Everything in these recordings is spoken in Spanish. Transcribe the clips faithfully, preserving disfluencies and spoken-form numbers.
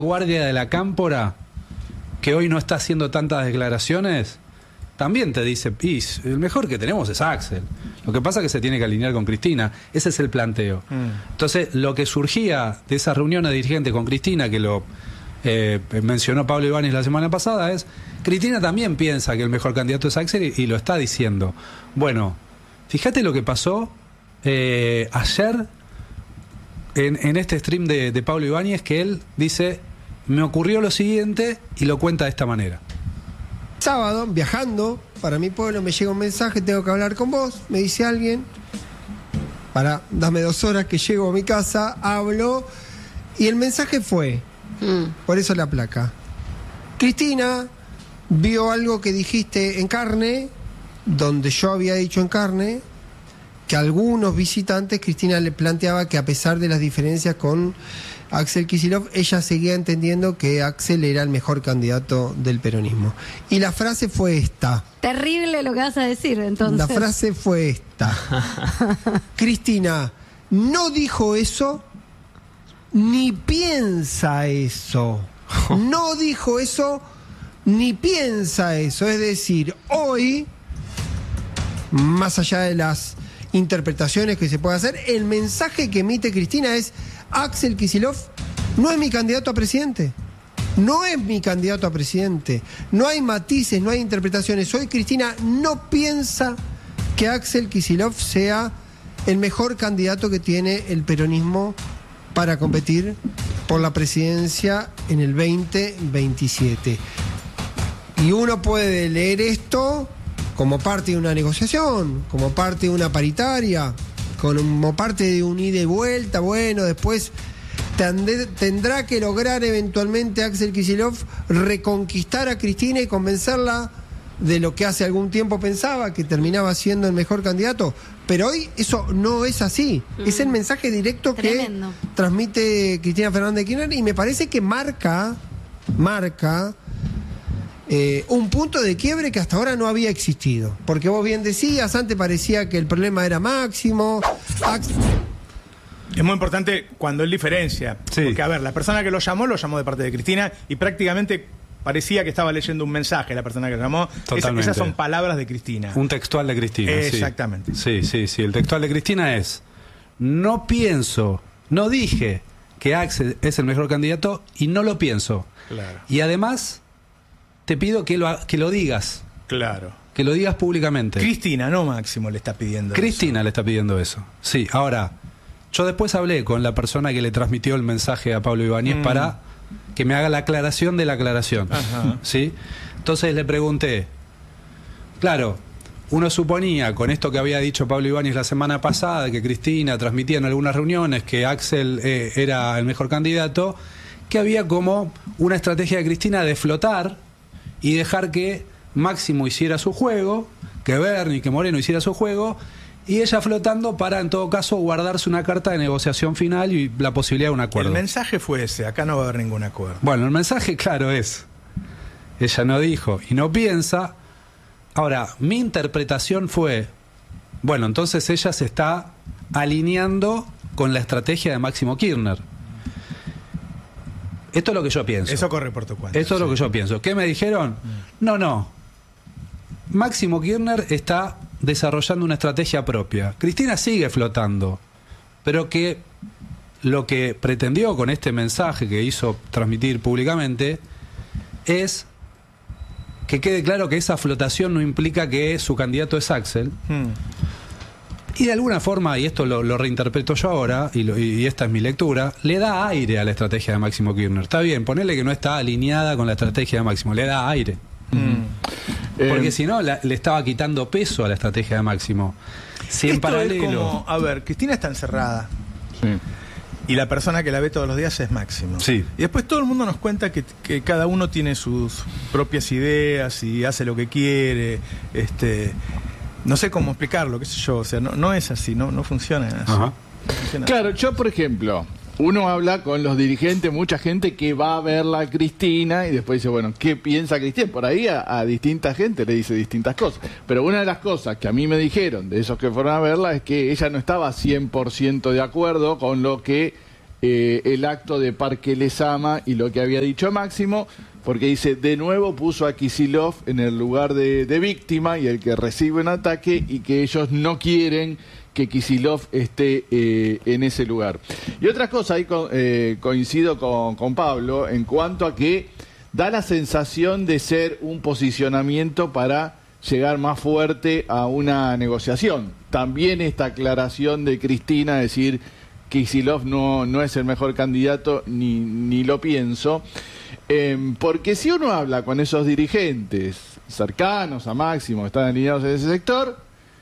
guardia de la Cámpora, que hoy no está haciendo tantas declaraciones, también te dice, Pis, el mejor que tenemos es Axel. Lo que pasa es que se tiene que alinear con Cristina. Ese es el planteo. Mm. Entonces, lo que surgía de esa reunión de dirigentes con Cristina, que lo eh, mencionó Pablo Ibáñez la semana pasada, es, Cristina también piensa que el mejor candidato es Axel y, y lo está diciendo. Bueno, fíjate lo que pasó eh, ayer en, en este stream de, de Pablo Ibáñez, que él dice, me ocurrió lo siguiente, y lo cuenta de esta manera. Sábado, viajando para mi pueblo, me llega un mensaje, tengo que hablar con vos, me dice alguien, para, dame dos horas que llego a mi casa, hablo, y el mensaje fue, mm. por eso la placa, Cristina vio algo que dijiste en carne, donde yo había dicho en carne, que a algunos visitantes Cristina le planteaba que a pesar de las diferencias con Axel Kicillof, ella seguía entendiendo que Axel era el mejor candidato del peronismo. Y la frase fue esta. Terrible lo que vas a decir, entonces. La frase fue esta. Cristina no dijo eso, ni piensa eso. No dijo eso, ni piensa eso. Es decir, hoy, más allá de las interpretaciones que se puede hacer, el mensaje que emite Cristina es: Axel Kicillof no es mi candidato a presidente. No es mi candidato a presidente. No hay matices, no hay interpretaciones. Hoy Cristina no piensa que Axel Kicillof sea el mejor candidato que tiene el peronismo para competir por la presidencia en el veinte veintisiete. Y uno puede leer esto como parte de una negociación, como parte de una paritaria, como parte de un ida y vuelta. Bueno, después tendrá que lograr eventualmente Axel Kicillof reconquistar a Cristina y convencerla de lo que hace algún tiempo pensaba, que terminaba siendo el mejor candidato. Pero hoy eso no es así. Mm. Es el mensaje directo Tremendo. que transmite Cristina Fernández de Kirchner, y me parece que marca, marca Eh, un punto de quiebre que hasta ahora no había existido. Porque vos bien decías, antes parecía que el problema era Máximo. Ax- Es muy importante cuando él diferencia. Sí. Porque, a ver, la persona que lo llamó, lo llamó de parte de Cristina, y prácticamente parecía que estaba leyendo un mensaje la persona que lo llamó. Esa, esas son palabras de Cristina. Un textual de Cristina. Eh, sí. Exactamente. Sí, sí, sí. El textual de Cristina es: no pienso, no dije que Axel es el mejor candidato y no lo pienso. Claro. Y además te pido que lo, que lo digas. Claro. Que lo digas públicamente. Cristina, no Máximo, le está pidiendo Cristina eso. le está pidiendo eso. Sí, ahora, yo después hablé con la persona que le transmitió el mensaje a Pablo Ibáñez mm. para que me haga la aclaración de la aclaración. Ajá. ¿Sí? Entonces le pregunté, claro, uno suponía, con esto que había dicho Pablo Ibáñez la semana pasada, que Cristina transmitía en algunas reuniones que Axel eh, era el mejor candidato, que había como una estrategia de Cristina de flotar y dejar que Máximo hiciera su juego, que Bernie, que Moreno hiciera su juego, y ella flotando para, en todo caso, guardarse una carta de negociación final y la posibilidad de un acuerdo. El mensaje fue ese, acá no va a haber ningún acuerdo. Bueno, el mensaje, claro, es, ella no dijo y no piensa. Ahora, mi interpretación fue, bueno, entonces ella se está alineando con la estrategia de Máximo Kirchner. Esto es lo que yo pienso. Eso corre por tu cuenta. Esto sí. es lo que yo pienso. ¿Qué me dijeron? Mm. No, no. Máximo Kirchner está desarrollando una estrategia propia. Cristina sigue flotando, pero que lo que pretendió con este mensaje que hizo transmitir públicamente es que quede claro que esa flotación no implica que su candidato es Axel. Mm. Y de alguna forma, y esto lo, lo reinterpreto yo ahora, y, lo, y esta es mi lectura, le da aire a la estrategia de Máximo Kirchner. Está bien, ponele que no está alineada con la estrategia de Máximo, le da aire. Mm. Porque eh, si no, la, le estaba quitando peso a la estrategia de Máximo. Si en paralelo... Es como, a ver, Cristina está encerrada. Sí. Y la persona que la ve todos los días es Máximo. Sí. Y después todo el mundo nos cuenta que, que cada uno tiene sus propias ideas y hace lo que quiere. Este... No sé cómo explicarlo, qué sé yo, o sea, no, no es así, no, no funciona así. Ajá. No funciona claro, así. Yo, por ejemplo, uno habla con los dirigentes, mucha gente que va a verla a Cristina y después dice, bueno, ¿qué piensa Cristina? Por ahí a, a distinta gente le dice distintas cosas. Pero una de las cosas que a mí me dijeron de esos que fueron a verla es que ella no estaba cien por ciento de acuerdo con lo que eh, el acto de Parque Lezama y lo que había dicho Máximo, porque dice, de nuevo puso a Kicillof en el lugar de, de víctima y el que recibe un ataque, y que ellos no quieren que Kicillof esté eh, en ese lugar. Y otra cosa, ahí co eh, coincido con, con Pablo, en cuanto a que da la sensación de ser un posicionamiento para llegar más fuerte a una negociación. También esta aclaración de Cristina, decir que Kicillof no, no es el mejor candidato, ni, ni lo pienso. Eh, porque si uno habla con esos dirigentes cercanos a Máximo, que están alineados en ese sector,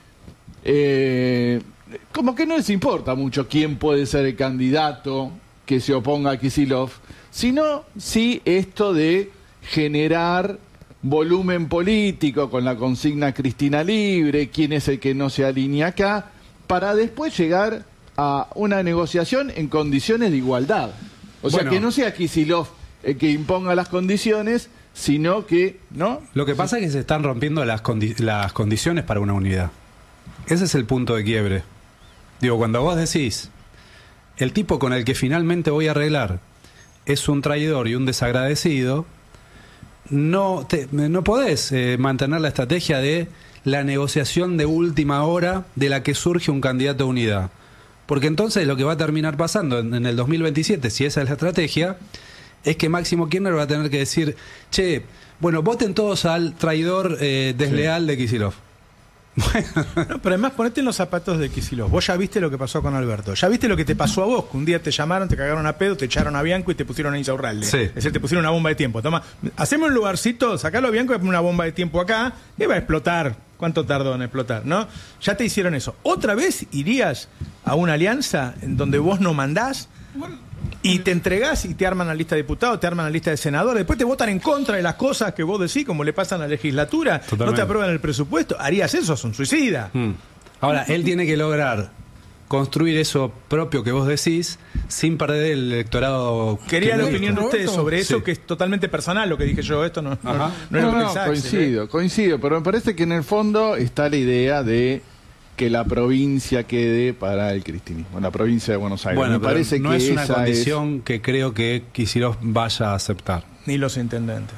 eh, como que no les importa mucho quién puede ser el candidato que se oponga a Kicillof, sino sí esto de generar volumen político con la consigna Cristina libre, quién es el que no se alinea acá, para después llegar a una negociación en condiciones de igualdad. O sea, bueno, que no sea Kicillof el que imponga las condiciones, sino que, ¿no? Lo que pasa es que se están rompiendo las, condi las condiciones para una unidad. Ese es el punto de quiebre. Digo, cuando vos decís, el tipo con el que finalmente voy a arreglar es un traidor y un desagradecido, no, te, no podés eh, mantener la estrategia de la negociación de última hora de la que surge un candidato a unidad. Porque entonces lo que va a terminar pasando en, en el dos mil veintisiete, si esa es la estrategia, es que Máximo Kirchner va a tener que decir, che, bueno, voten todos al traidor eh, desleal sí. de Kicillof. No, pero además ponete en los zapatos de Kicillof. Vos ya viste lo que pasó con Alberto. Ya viste lo que te pasó a vos, que un día te llamaron, te cagaron a pedo, te echaron a Bianco y te pusieron a Insaurralde. Sí. Es decir, te pusieron una bomba de tiempo. Toma, hacemos un lugarcito, sacalo a Bianco y ponemos una bomba de tiempo acá y va a explotar. ¿Cuánto tardó en explotar, no? Ya te hicieron eso. ¿Otra vez irías a una alianza en donde vos no mandás? Y te entregás y te arman la lista de diputados, te arman la lista de senadores, después te votan en contra de las cosas que vos decís, como le pasa en la legislatura. Totalmente. No te aprueban el presupuesto. ¿Harías eso? Es un suicida. Mm. Ahora, él tiene que lograr construir eso propio que vos decís sin perder el electorado. Quería la opinión de ustedes sobre eso, sí. que es totalmente personal lo que dije yo. Esto no, no, no, no es no, lo que no, pensás, coincido, ¿eh? coincido, pero me parece que en el fondo está la idea de que la provincia quede para el cristinismo, la provincia de Buenos Aires. Bueno, me parece no que es una esa condición es... que creo que Kicillof vaya a aceptar. Ni los intendentes.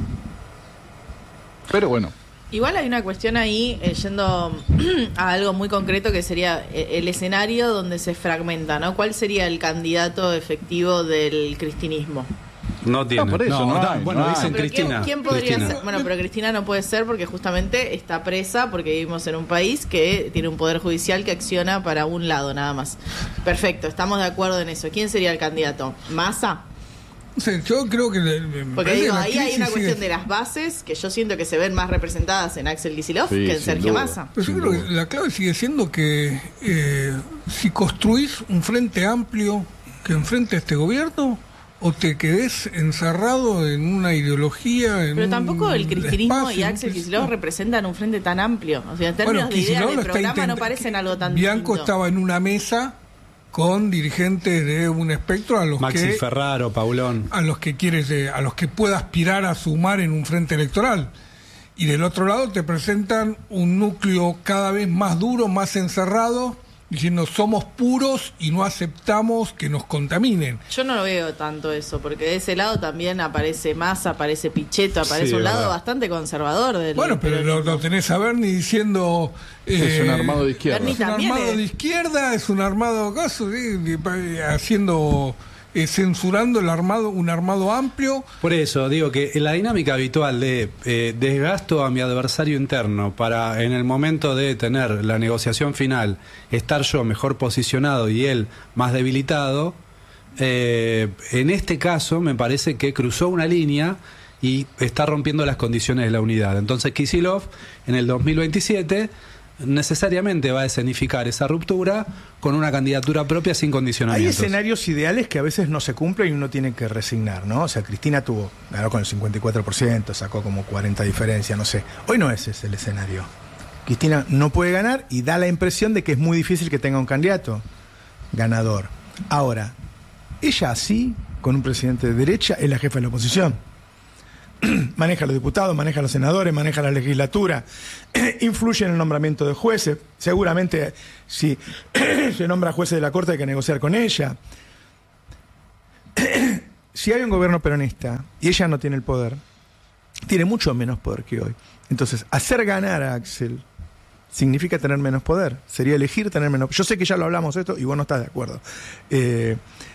Pero bueno. Igual hay una cuestión ahí, eh, yendo a algo muy concreto, que sería el escenario donde se fragmenta, ¿no? ¿Cuál sería el candidato efectivo del cristinismo? No tiene. No, por eso, no, no no hay, bueno, no dicen pero Cristina. ¿Quién, quién podría Cristina. ser? Bueno, pero Cristina no puede ser porque justamente está presa, porque vivimos en un país que tiene un poder judicial que acciona para un lado nada más. Perfecto, estamos de acuerdo en eso. ¿Quién sería el candidato? ¿Massa? Sí, yo creo que... Me porque digo, ahí hay una cuestión sigue... de las bases que yo siento que se ven más representadas en Axel Kicillof sí, que en Sergio duda. Massa. Pero yo creo que la clave sigue siendo que eh, si construís un frente amplio que enfrente a este gobierno, o te quedés encerrado en una ideología. En Pero tampoco el cristinismo espacio, y Axel Kicillof representan un frente tan amplio. O sea, en términos bueno, de ideas Kicillof de programa no parecen algo tan Bianco distinto. estaba en una mesa con dirigentes de un espectro a los Maxi que Ferraro, Paulón. a los que quieres, eh, a los que pueda aspirar a sumar en un frente electoral. Y del otro lado te presentan un núcleo cada vez más duro, más encerrado, diciendo somos puros y no aceptamos que nos contaminen. Yo no lo veo tanto eso, porque de ese lado también aparece Massa, aparece Pichetto, aparece Sí, un verdad. lado bastante conservador del Bueno, pero lo, lo tenés a Berni diciendo... Es eh, un armado de izquierda. Berni Es un también armado es. de izquierda, es un armado caso, sí, haciendo... Eh, censurando el armado, un armado amplio. Por eso digo que la dinámica habitual de eh, desgasto a mi adversario interno para en el momento de tener la negociación final estar yo mejor posicionado y él más debilitado, eh, en este caso me parece que cruzó una línea y está rompiendo las condiciones de la unidad. Entonces Kicillof en el dos mil veintisiete necesariamente va a escenificar esa ruptura con una candidatura propia sin Hay condicionamientos. escenarios ideales que a veces no se cumplen y uno tiene que resignar, ¿no? O sea, Cristina tuvo, ganó con el cincuenta y cuatro por ciento, sacó como cuarenta diferencia, no sé. Hoy no ese es el escenario. Cristina no puede ganar y da la impresión de que es muy difícil que tenga un candidato ganador. Ahora, ella así, con un presidente de derecha, es la jefa de la oposición. Maneja a los diputados, maneja a los senadores, maneja la legislatura, influye en el nombramiento de jueces. Seguramente, si se nombra jueces de la Corte, hay que negociar con ella. si hay un gobierno peronista y ella no tiene el poder, tiene mucho menos poder que hoy. Entonces, hacer ganar a Axel significa tener menos poder. Sería elegir tener menos. Yo sé que ya lo hablamos esto y vos no estás de acuerdo. Eh,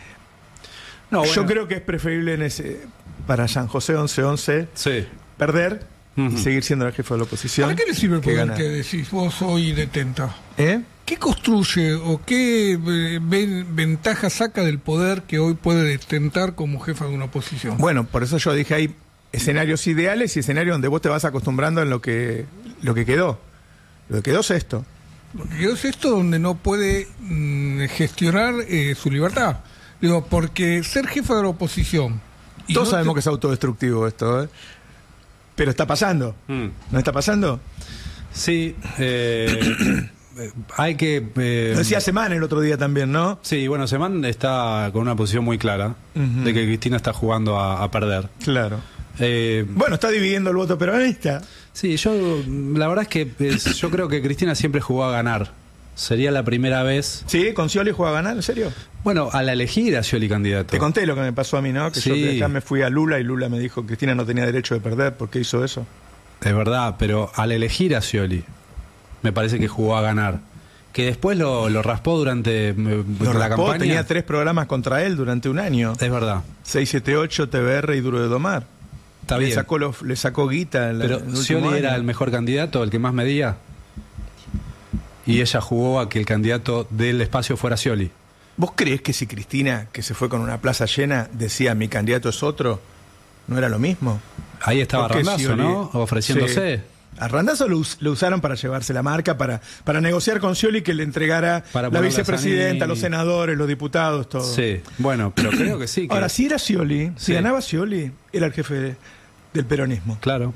no, bueno. Yo creo que es preferible en ese, para San José once once sí. perder uh-huh. y seguir siendo el jefe de la oposición. ¿Para qué le sirve el poder ganar. que decís vos hoy detenta? ¿Eh? ¿Qué construye o qué eh, ven, ventaja saca del poder que hoy puede detentar como jefa de una oposición? Bueno, por eso yo dije hay escenarios ideales y escenarios donde vos te vas acostumbrando en lo que, lo que quedó. Lo que quedó es esto. Lo que quedó es esto donde no puede mmm, gestionar eh, su libertad. Digo, porque ser jefa de la oposición... Y Todos no sabemos te... que es autodestructivo esto, ¿eh? Pero está pasando. Mm. ¿No está pasando? Sí. Eh, hay que... Eh, Lo decía Semán el otro día también, ¿no? Sí, bueno, Semán está con una posición muy clara uh-huh. de que Cristina está jugando a, a perder. Claro. Eh, bueno, está dividiendo el voto peronista. Sí, yo la verdad es que es, yo creo que Cristina siempre jugó a ganar. Sería la primera vez. ¿Sí? ¿Con Scioli jugó a ganar? ¿En serio? Bueno, al elegir a Scioli candidato. Te conté lo que me pasó a mí, ¿no? Que sí. yo de acá me fui a Lula y Lula me dijo que Cristina no tenía derecho de perder. ¿Por qué hizo eso? Es verdad, pero al elegir a Scioli me parece que jugó a ganar. Que después lo, lo raspó durante lo la raspó, campaña. Tenía tres programas contra él durante un año. Es verdad. seis siete ocho, T V R y Duro de Domar. Está le bien. Sacó los, le sacó guita. En la, pero en el Scioli año. era el mejor candidato, el que más medía. Y ella jugó a que el candidato del espacio fuera Scioli. ¿Vos creés que si Cristina, que se fue con una plaza llena, decía mi candidato es otro, no era lo mismo? Ahí estaba Randazzo, Scioli, ¿no? Ofreciéndose. Sí. A Randazzo lo, us, lo usaron para llevarse la marca, para, para negociar con Scioli que le entregara para la vicepresidenta, los senadores, los diputados, todo. Sí, bueno, pero creo que sí. Que... Ahora, si era Scioli, sí. si ganaba Scioli, era el jefe de, del peronismo. Claro.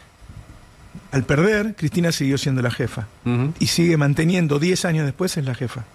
Al perder, Cristina siguió siendo la jefa. Uh-huh. Y sigue manteniendo, diez años después, es la jefa.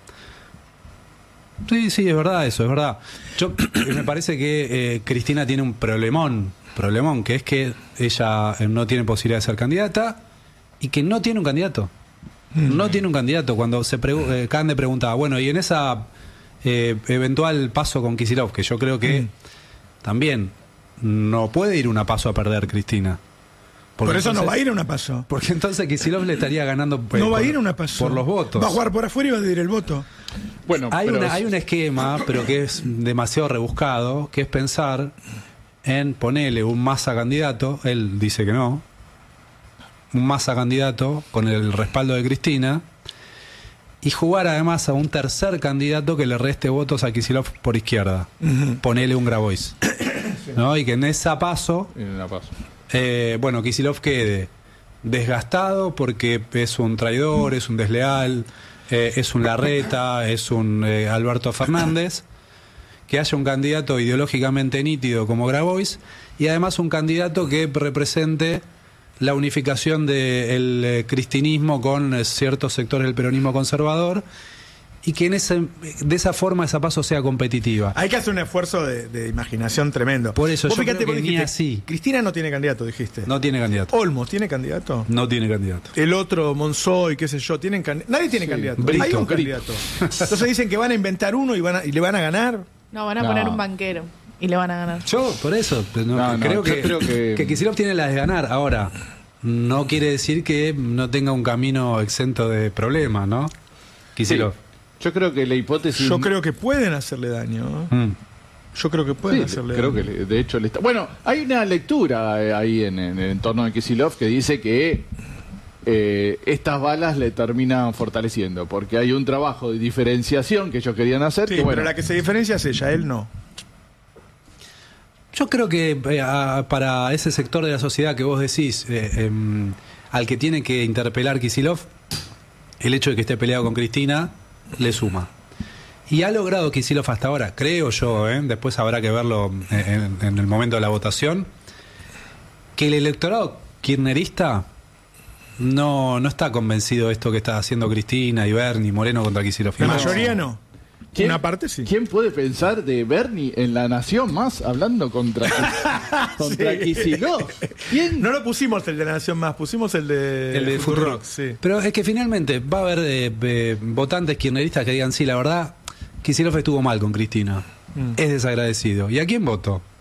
Sí, sí, es verdad eso, es verdad. Yo me parece que eh, Cristina tiene un problemón, problemón, que es que ella eh, no tiene posibilidad de ser candidata y que no tiene un candidato. Mm. No tiene un candidato. Cuando se pregu- eh, Cande preguntaba, bueno, y en esa eh, eventual paso con Kicillof, que yo creo que mm. también no puede ir una paso a perder Cristina. Por eso entonces, no va a ir a una paso. Porque entonces Kicillof le estaría ganando pues, no va por, a ir a una paso. Por los votos. Va a jugar por afuera y va a dividir el voto. Bueno, hay, una, hay un esquema, pero que es demasiado rebuscado, que es pensar en ponerle un Massa candidato, él dice que no, un Massa candidato con el respaldo de Cristina, y jugar además a un tercer candidato que le reste votos a Kicillof por izquierda. Uh-huh. Ponele un Grabois. Sí. ¿No? Y que en esa paso... En la paso. Eh, bueno, Kicillof quede desgastado porque es un traidor, es un desleal, eh, es un Larreta, es un eh, Alberto Fernández, que haya un candidato ideológicamente nítido como Grabois y además un candidato que represente la unificación del eh, cristinismo con eh, ciertos sectores del peronismo conservador y que en ese, de esa forma esa paso sea competitiva. Hay que hacer un esfuerzo de, de imaginación tremendo. Por eso vos yo fíjate creo que dijiste, ni así. Cristina no tiene candidato, dijiste. No tiene candidato. Olmos, ¿tiene candidato? No tiene candidato. El otro, Monzoy, qué sé yo, tienen can... nadie tiene sí. candidato. Brito, Hay un Brito. candidato. Entonces dicen que van a inventar uno y, van a, y le van a ganar. No, van a no. poner un banquero y le van a ganar. Yo, por eso, no, no, no, creo, que, creo que... que Kicillof tiene las de ganar. Ahora, no quiere decir que no tenga un camino exento de problemas, ¿no? Kicillof. Sí. Yo creo que la hipótesis... Yo creo que pueden hacerle daño. ¿eh? Mm. Yo creo que pueden sí, hacerle creo daño. que de hecho le está... Bueno, hay una lectura ahí en, en el entorno de Kicillof que dice que eh, estas balas le terminan fortaleciendo, porque hay un trabajo de diferenciación que ellos querían hacer. Sí, que, bueno, pero la que se diferencia es ella, él no. Yo creo que eh, a, para ese sector de la sociedad que vos decís, eh, eh, al que tiene que interpelar Kicillof, el hecho de que esté peleado con Cristina le suma. Y ha logrado Kicillof hasta ahora, creo yo, ¿eh? Después habrá que verlo en, en el momento de la votación, que el electorado kirchnerista no, no está convencido de esto que está haciendo Cristina y Bernie Moreno contra Kicillof. La no. mayoría no. ¿Quién, Una parte sí. ¿Quién puede pensar de Bernie en La Nación Más hablando contra, contra sí. Kicillof? ¿Quién? No lo pusimos el de La Nación Más, pusimos el de, el de Futurock. Sí. Pero es que finalmente va a haber eh, eh, votantes kirchneristas que digan, sí, la verdad, Kicillof estuvo mal con Cristina. Mm. Es desagradecido. ¿Y a quién votó?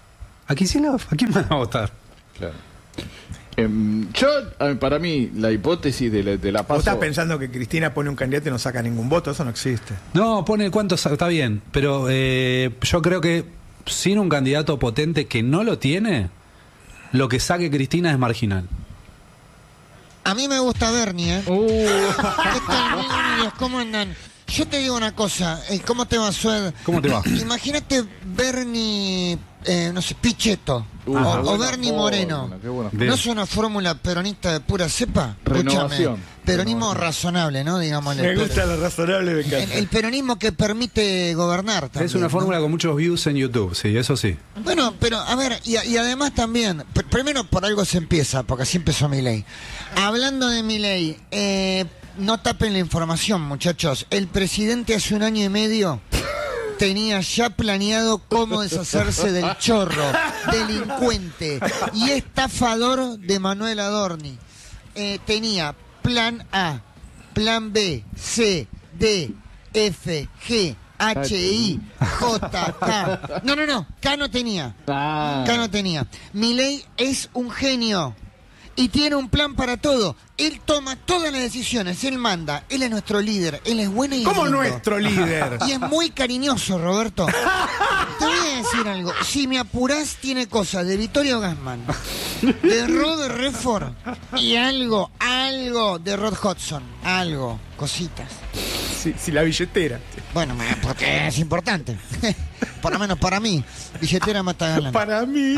¿A Kicillof? ¿A quién van a votar? Claro. Eh, yo, para mí, la hipótesis de la, de la PASO... ¿Vos estás pensando que Cristina pone un candidato y no saca ningún voto? Eso no existe. No, pone cuántos, está bien, pero eh, yo creo que sin un candidato potente que no lo tiene, lo que saque Cristina es marginal. A mí me gusta Bernie, ¿eh? Uh. ¿Qué tal, niños? ¿Cómo andan? Yo te digo una cosa, ¿cómo te va, Sued? ¿Cómo te va? Imagínate Bernie, eh, no sé, Pichetto, Uh, o, o Bernie Moreno. Bueno. ¿No es una fórmula peronista de pura cepa? Renovación. Escúchame, peronismo razonable, ¿no? Digámosle. Me gusta lo razonable, me encanta. El, el peronismo que permite gobernar también. Es una ¿no? fórmula con muchos views en YouTube, sí, eso sí. Bueno, pero a ver, y, y además también, pr primero por algo se empieza, porque así empezó Milei. Hablando de Milei, eh, no tapen la información, muchachos. El presidente hace un año y medio tenía ya planeado cómo deshacerse del chorro, delincuente y estafador de Manuel Adorni. Eh, tenía plan A, plan B, C, D, F, G, H, I, J, K. No, no, no, K no tenía. Ah. K no tenía. Milei es un genio y tiene un plan para todo. Él toma todas las decisiones, él manda, él es nuestro líder, él es bueno y ¿Cómo lindo. nuestro líder? Y es muy cariñoso, Roberto. Te voy a decir algo. Si me apurás, tiene cosas de Vittorio Gassman, de Rod Redford y algo, algo de Rod Hudson. Algo, cositas. Si, si la billetera. Bueno, porque es importante. Por lo menos para mí. Billetera mata galán. Para mí.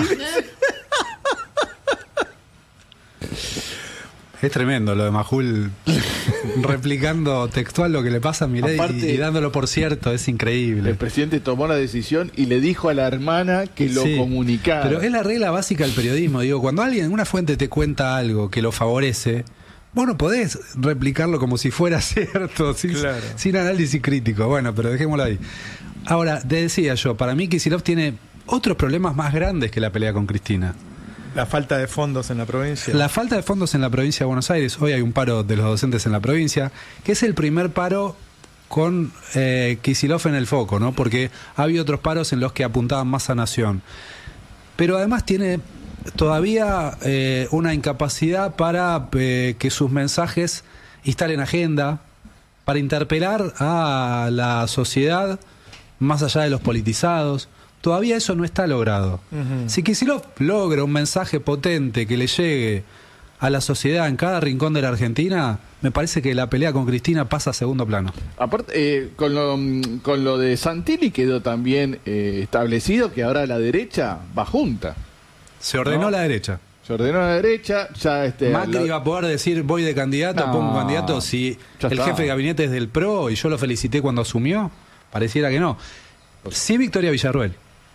Es tremendo lo de Majul replicando textual lo que le pasa a Milei y, y dándolo por cierto, es increíble. El presidente tomó la decisión y le dijo a la hermana que lo Sí, comunicara. pero es la regla básica del periodismo. Digo, cuando alguien, una fuente te cuenta algo que lo favorece, vos no podés replicarlo como si fuera cierto, sin, Claro. sin análisis crítico. Bueno, pero dejémoslo ahí. Ahora, te decía yo, para mí Kicillof tiene otros problemas más grandes que la pelea con Cristina. La falta de fondos en la provincia. La falta de fondos en la provincia de Buenos Aires. Hoy hay un paro de los docentes en la provincia, que es el primer paro con eh, Kicillof en el foco, ¿no? Porque había otros paros en los que apuntaban más a Nación. Pero además tiene todavía eh, una incapacidad para eh, que sus mensajes instalen agenda, para interpelar a la sociedad más allá de los politizados. Todavía eso no está logrado. Uh-huh. Si Kicillof logra un mensaje potente que le llegue a la sociedad en cada rincón de la Argentina, me parece que la pelea con Cristina pasa a segundo plano. Aparte, eh, con, lo, con lo de Santilli quedó también eh, establecido que ahora la derecha va junta. Se ordenó ¿No? la derecha. Se ordenó la derecha, ya este... Macri la... va a poder decir voy de candidato, No, pongo candidato, si el está. jefe de gabinete es del P R O y yo lo felicité cuando asumió, pareciera que no. Sí, Victoria Villarruel.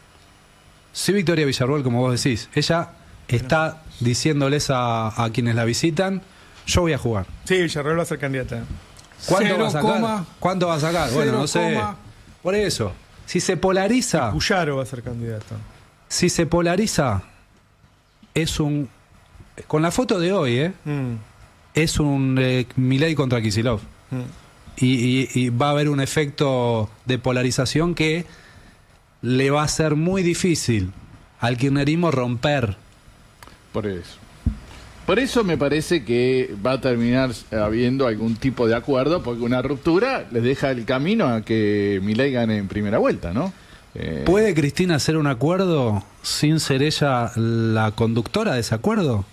Sí, Victoria Villarruel, como vos decís, ella está diciéndoles a, a quienes la visitan, yo voy a jugar. Sí, Villarreal va a ser candidata. ¿Cuánto Cero va a sacar? coma. ¿Cuánto va a sacar? Bueno, Cero no sé. coma. Por eso, si se polariza, Cuyaro va a ser candidato. si se polariza, es un... Con la foto de hoy, ¿eh? Mm. Es un eh, Milei contra Kicillof. Mm. Y, y, y va a haber un efecto de polarización que le va a ser muy difícil al kirchnerismo romper. Por eso. Por eso me parece que va a terminar habiendo algún tipo de acuerdo, porque una ruptura les deja el camino a que Milei gane en primera vuelta, ¿no? Eh... ¿Puede Cristina hacer un acuerdo sin ser ella la conductora de ese acuerdo?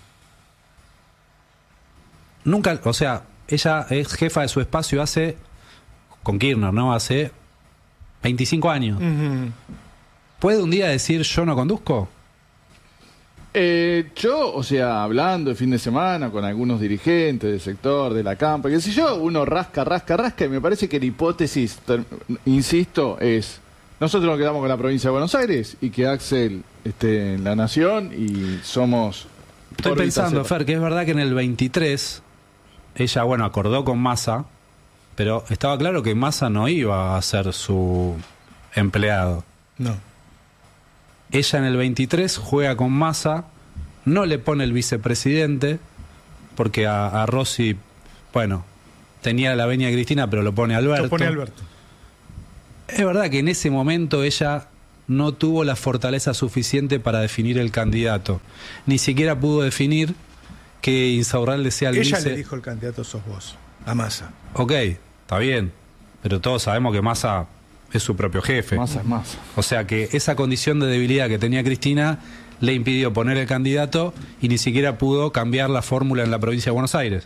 Nunca, o sea, ella es jefa de su espacio hace, con Kirchner, ¿no? Hace veinticinco años. Mm-hmm. ¿Puede un día decir yo no conduzco? Eh, yo, o sea, hablando el fin de semana con algunos dirigentes del sector, de la campa, qué sé yo, uno rasca, rasca, rasca, y me parece que la hipótesis, ter, insisto, es, nosotros nos quedamos con la provincia de Buenos Aires y que Axel esté en la Nación y somos... Estoy pensando, Fer, que es verdad que en el veintitrés ella, bueno, acordó con Massa, pero estaba claro que Massa no iba a ser su empleado. No. Ella en el veintitrés juega con Massa, no le pone el vicepresidente, porque a, a Rossi, bueno, tenía la venia de Cristina, pero lo pone Alberto. Lo pone Alberto. Es verdad que en ese momento ella no tuvo la fortaleza suficiente para definir el candidato. Ni siquiera pudo definir que Insaurralde sea el Ella vice. le dijo el candidato sos vos, a Massa. Ok, está bien, pero todos sabemos que Massa es su propio jefe. Massa es Massa. O sea que esa condición de debilidad que tenía Cristina le impidió poner el candidato y ni siquiera pudo cambiar la fórmula en la provincia de Buenos Aires.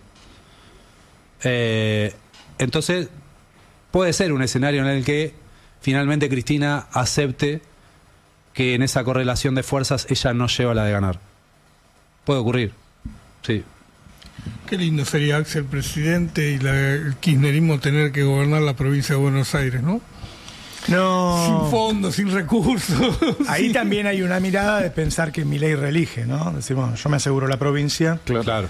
Eh, entonces, puede ser un escenario en el que finalmente Cristina acepte que en esa correlación de fuerzas ella no lleva la de ganar. Puede ocurrir, sí. Qué lindo sería, Axel, presidente y la, el kirchnerismo tener que gobernar la provincia de Buenos Aires, ¿no? No. Sin fondos, sin recursos. Ahí sí. también hay una mirada de pensar que Milei reelige, ¿no? Decimos, yo me aseguro la provincia. Claro. claro.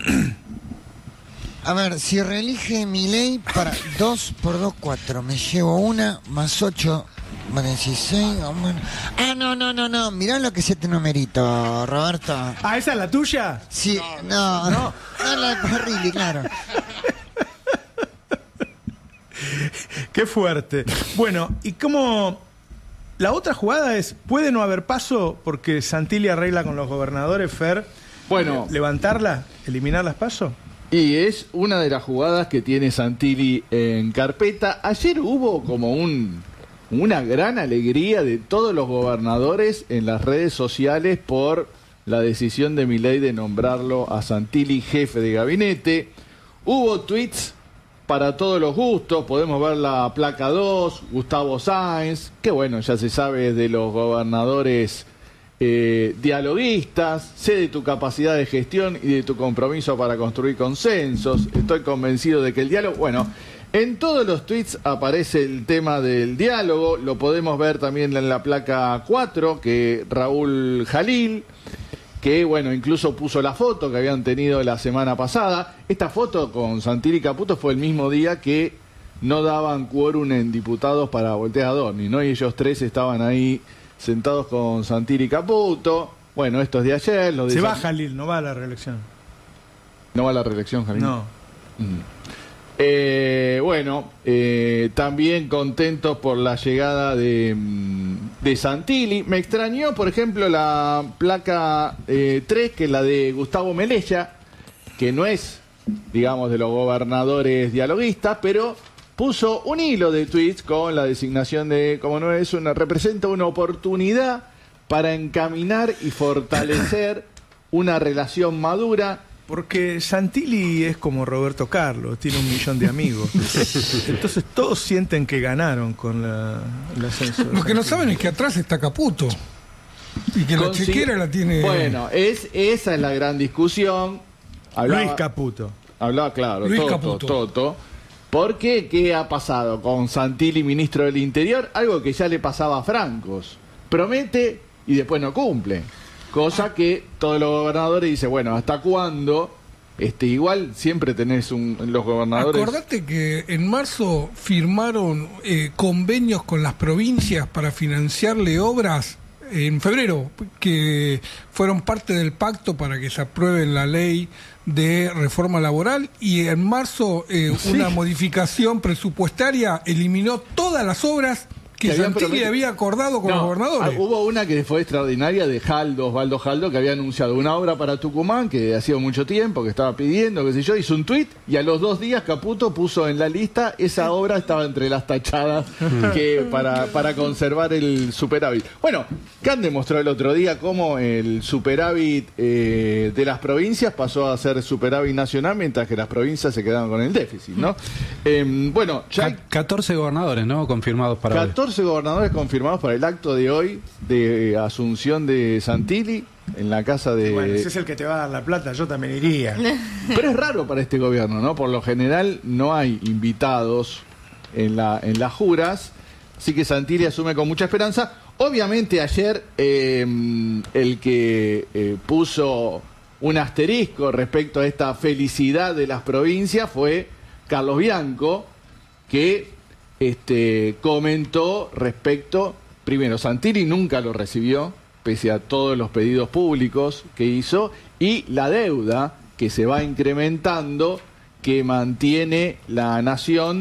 A ver, si reelige Milei para dos por dos, cuatro. Me llevo una, más ocho, más dieciséis. Bueno. Ah, no, no, no, no. Mirá lo que es este numerito, Roberto. Ah, ¿esa es la tuya? Sí, no, no, no, la de Parrilli, claro. Qué fuerte. Bueno, y cómo... La otra jugada es, ¿puede no haber paso porque Santilli arregla con los gobernadores, Fer? Bueno. ¿Levantarla? ¿Eliminar las pasos? Y es una de las jugadas que tiene Santilli en carpeta. Ayer hubo como un, una gran alegría de todos los gobernadores en las redes sociales por la decisión de Milei de nombrarlo a Santilli jefe de gabinete. Hubo tweets para todos los gustos. Podemos ver la placa dos, Gustavo Sáenz, que bueno, ya se sabe de los gobernadores Eh, dialoguistas. Sé de tu capacidad de gestión y de tu compromiso para construir consensos. Estoy convencido de que el diálogo... Bueno, en todos los tweets aparece el tema del diálogo. Lo podemos ver también en la placa cuatro, que Raúl Jalil, que bueno, incluso puso la foto que habían tenido la semana pasada. Esta foto con Santilli y Caputo fue el mismo día que no daban quórum en diputados para voltear a Adorni, ¿no? Y ellos tres estaban ahí sentados con Santilli y Caputo. Bueno, estos de ayer. Los de Se San... va Jalil, no va a la reelección. ¿No va a la reelección, Jalil? No. Mm. Eh, bueno, eh, también contentos por la llegada de, de Santilli. Me extrañó, por ejemplo, la placa eh, tres, que es la de Gustavo Melella, que no es, digamos, de los gobernadores dialoguistas, pero puso un hilo de tweets con la designación de, como no es una, representa una oportunidad para encaminar y fortalecer una relación madura. Porque Santilli es como Roberto Carlos, tiene un millón de amigos. Entonces todos sienten que ganaron con la, el ascenso. Lo que no saben es que atrás está Caputo. Y que la Consi- chequera la tiene... Bueno, es, esa es la gran discusión. Hablaba, Luis Caputo. Hablaba, claro, Luis Toto, Caputo. Toto. ¿Por qué? ¿Qué ha pasado con Santilli, ministro del Interior? Algo que ya le pasaba a Francos. Promete y después no cumple. Cosa que todos los gobernadores dicen, bueno, ¿hasta cuándo? Este, igual siempre tenés un, los gobernadores... Acordate que en marzo firmaron eh, convenios con las provincias para financiarle obras en febrero, que fueron parte del pacto para que se apruebe la ley de reforma laboral, y en marzo eh, Sí. una modificación presupuestaria eliminó todas las obras que, Que habían Santilli prometido. había acordado con No, los gobernadores. ah, hubo una que fue extraordinaria de Jaldo, Osvaldo Jaldo, que había anunciado una obra para Tucumán que hacía mucho tiempo, que estaba pidiendo, qué sé yo, hizo un tuit y a los dos días Caputo puso en la lista, esa obra estaba entre las tachadas que para, para conservar el superávit. Bueno, Can demostró el otro día cómo el superávit eh, de las provincias pasó a ser superávit nacional, mientras que las provincias se quedaban con el déficit, ¿no? Eh, bueno, ya hay Ca- catorce gobernadores, ¿no? Confirmados para hoy. catorce gobernadores confirmados para el acto de hoy de asunción de Santilli en la casa de... Bueno, ese es el que te va a dar la plata, yo también iría. Pero es raro para este gobierno, ¿no? Por lo general no hay invitados en, la, en las juras, así que Santilli asume con mucha esperanza. Obviamente ayer eh, el que eh, puso un asterisco respecto a esta felicidad de las provincias fue Carlos Bianco, que este, comentó respecto, primero, Santilli nunca lo recibió, pese a todos los pedidos públicos que hizo, y la deuda que se va incrementando, que mantiene la nación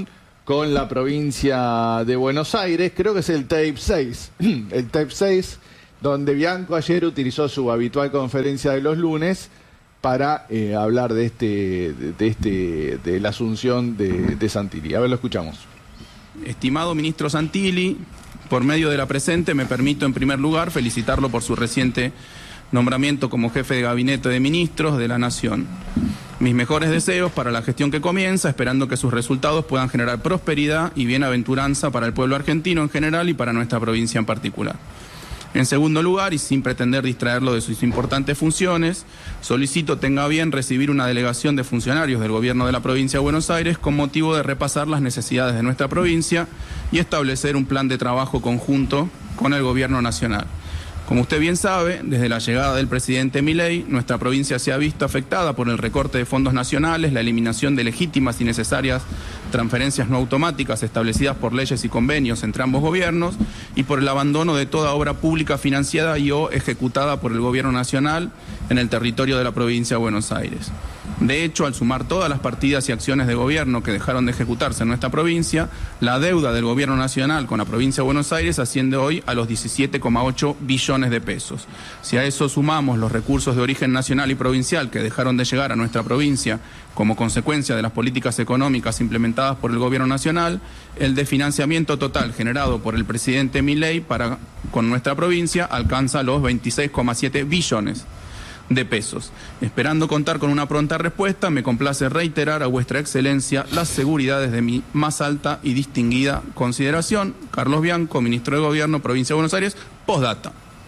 con la provincia de Buenos Aires. Creo que es el tape seis. El tape seis, donde Bianco ayer utilizó su habitual conferencia de los lunes para eh, hablar de este, de este, de la asunción de, de Santilli. A ver, lo escuchamos. Estimado ministro Santilli, por medio de la presente me permito en primer lugar felicitarlo por su reciente nombramiento como jefe de gabinete de ministros de la Nación. Mis mejores deseos para la gestión que comienza, esperando que sus resultados puedan generar prosperidad y bienaventuranza para el pueblo argentino en general y para nuestra provincia en particular. En segundo lugar, y sin pretender distraerlo de sus importantes funciones, solicito tenga bien recibir una delegación de funcionarios del Gobierno de la Provincia de Buenos Aires con motivo de repasar las necesidades de nuestra provincia y establecer un plan de trabajo conjunto con el Gobierno Nacional. Como usted bien sabe, desde la llegada del presidente Milei, nuestra provincia se ha visto afectada por el recorte de fondos nacionales, la eliminación de legítimas y necesarias transferencias no automáticas establecidas por leyes y convenios entre ambos gobiernos y por el abandono de toda obra pública financiada y o ejecutada por el Gobierno Nacional en el territorio de la provincia de Buenos Aires. De hecho, al sumar todas las partidas y acciones de gobierno que dejaron de ejecutarse en nuestra provincia, la deuda del Gobierno Nacional con la provincia de Buenos Aires asciende hoy a los diecisiete coma ocho billones de pesos. Si a eso sumamos los recursos de origen nacional y provincial que dejaron de llegar a nuestra provincia como consecuencia de las políticas económicas implementadas por el Gobierno Nacional, el desfinanciamiento total generado por el presidente Milei para con nuestra provincia alcanza los veintiséis coma siete billones de pesos. Esperando contar con una pronta respuesta, me complace reiterar a vuestra excelencia las seguridades de mi más alta y distinguida consideración. Carlos Bianco, ministro de Gobierno, provincia de Buenos Aires, postdata.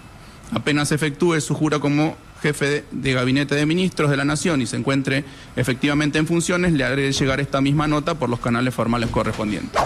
Apenas efectúe su jura como jefe de, de gabinete de ministros de la Nación y se encuentre efectivamente en funciones, le haré llegar esta misma nota por los canales formales correspondientes.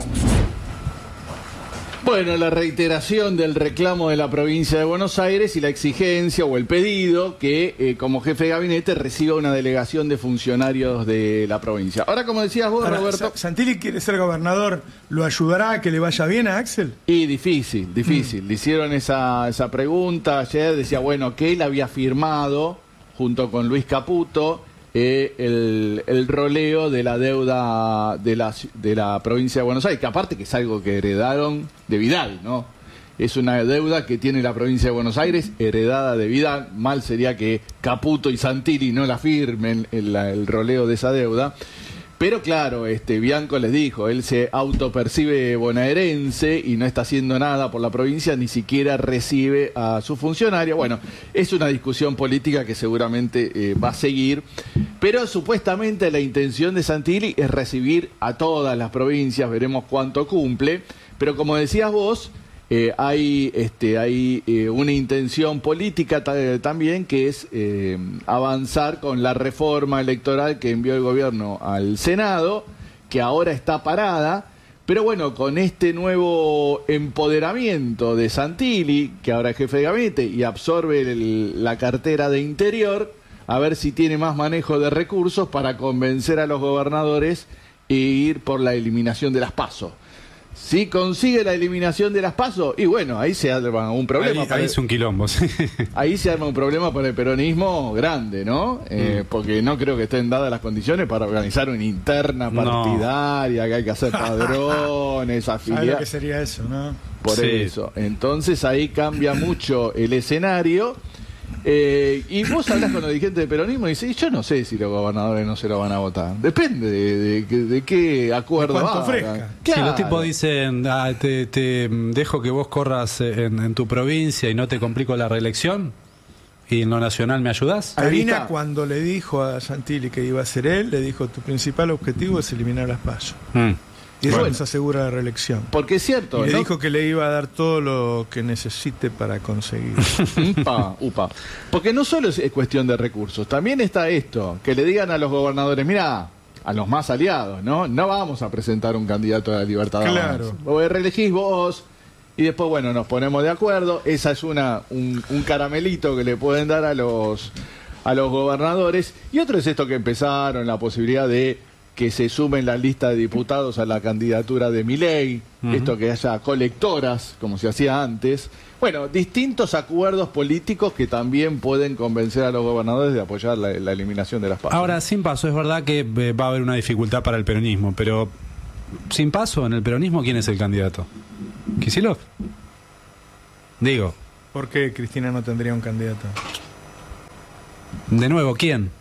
Bueno, la reiteración del reclamo de la provincia de Buenos Aires y la exigencia o el pedido que eh, como jefe de gabinete reciba una delegación de funcionarios de la provincia. Ahora, como decías vos, Ahora, Roberto... ¿Santilli quiere ser gobernador? ¿Lo ayudará a que le vaya bien a Axel? Y difícil, difícil. Mm. Le hicieron esa, esa pregunta ayer, decía, bueno, que él había firmado, junto con Luis Caputo, Eh, el, el roleo de la deuda de la, de la provincia de Buenos Aires, que aparte que es algo que heredaron de Vidal, ¿no? Es una deuda que tiene la provincia de Buenos Aires, heredada de Vidal. Mal sería que Caputo y Santilli no la firmen el, el roleo de esa deuda. Pero claro, este Bianco les dijo, él se autopercibe bonaerense y no está haciendo nada por la provincia, ni siquiera recibe a su funcionario. Bueno, es una discusión política que seguramente eh, va a seguir, pero supuestamente la intención de Santilli es recibir a todas las provincias, veremos cuánto cumple, pero como decías vos, Eh, hay este, hay eh, una intención política también que es eh, avanzar con la reforma electoral que envió el gobierno al Senado, que ahora está parada, pero bueno, con este nuevo empoderamiento de Santilli, que ahora es jefe de gabinete y absorbe el, la cartera de Interior, a ver si tiene más manejo de recursos para convencer a los gobernadores e ir por la eliminación de las PASO. Si consigue la eliminación de las PASO, y bueno, ahí se arma un problema. Ahí, para ahí el, es un quilombo, sí. Ahí se arma un problema para el peronismo grande, ¿no? Eh, mm. Porque no creo que estén dadas las condiciones para organizar una interna partidaria, no. Que hay que hacer padrones, afiliar. ¿Sabes lo que sería eso, no? Por sí. Eso. Entonces ahí cambia mucho el escenario. Eh, y vos hablas con los dirigentes del peronismo y dices, yo no sé si los gobernadores no se lo van a votar. Depende de, de, de qué acuerdo de cuánto hagan. Fresca. Claro. Si los tipos dicen, ah, te, te dejo que vos corras en, en tu provincia y no te complico la reelección, y en lo nacional me ayudás. Adivina cuando le dijo a Santilli que iba a ser él, le dijo, tu principal objetivo es eliminar las PASO. Mm. Y eso bueno, nos asegura la reelección. Porque es cierto. Y le ¿no? dijo que le iba a dar todo lo que necesite para conseguir. upa, upa. Porque no solo es cuestión de recursos, también está esto, que le digan a los gobernadores, mira, a los más aliados, ¿no? No vamos a presentar un candidato a la libertad. Claro. Vos reelegís vos, y después, bueno, nos ponemos de acuerdo. Esa es una un, un caramelito que le pueden dar a los, a los gobernadores. Y otro es esto que empezaron, la posibilidad de que se sumen la lista de diputados a la candidatura de Milei, uh-huh. Esto que haya colectoras, como se hacía antes. Bueno, distintos acuerdos políticos que también pueden convencer a los gobernadores de apoyar la, la eliminación de las PASO. Ahora, sin paso, es verdad que va a haber una dificultad para el peronismo, pero sin paso en el peronismo, ¿quién es el candidato? ¿Kicillof? Digo. ¿Por qué Cristina no tendría un candidato? De nuevo, ¿quién?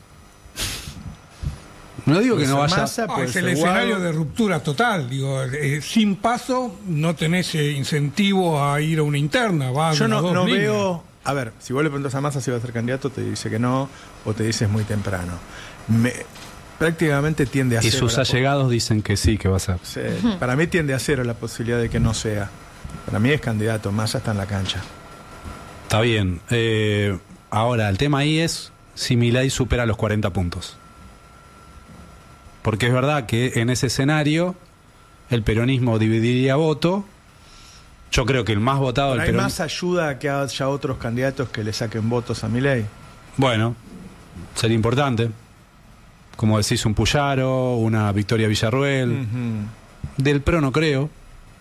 No digo que no vaya... Massa, ah, es el escenario Guado. de ruptura total. Digo, eh, sin paso no tenés eh, incentivo a ir a una interna. Va Yo no, dos no líneas. veo... A ver, si vos le preguntas a Massa si va a ser candidato, te dice que no, o te dice es muy temprano. Me, prácticamente tiende a y cero. Y sus allegados dicen que sí, que va a ser. Sí, para mí tiende a cero la posibilidad de que no sea. Para mí es candidato, Massa está en la cancha. Está bien. Eh, ahora, el tema ahí es si Milei supera los cuarenta puntos. Porque es verdad que en ese escenario el peronismo dividiría voto. Yo creo que el más votado del peronismo... ¿Hay más ayuda a que haya otros candidatos que le saquen votos a Milei? Bueno, sería importante. Como decís, un Puyaro, una Victoria Villarruel. Uh-huh. Del Pro no creo.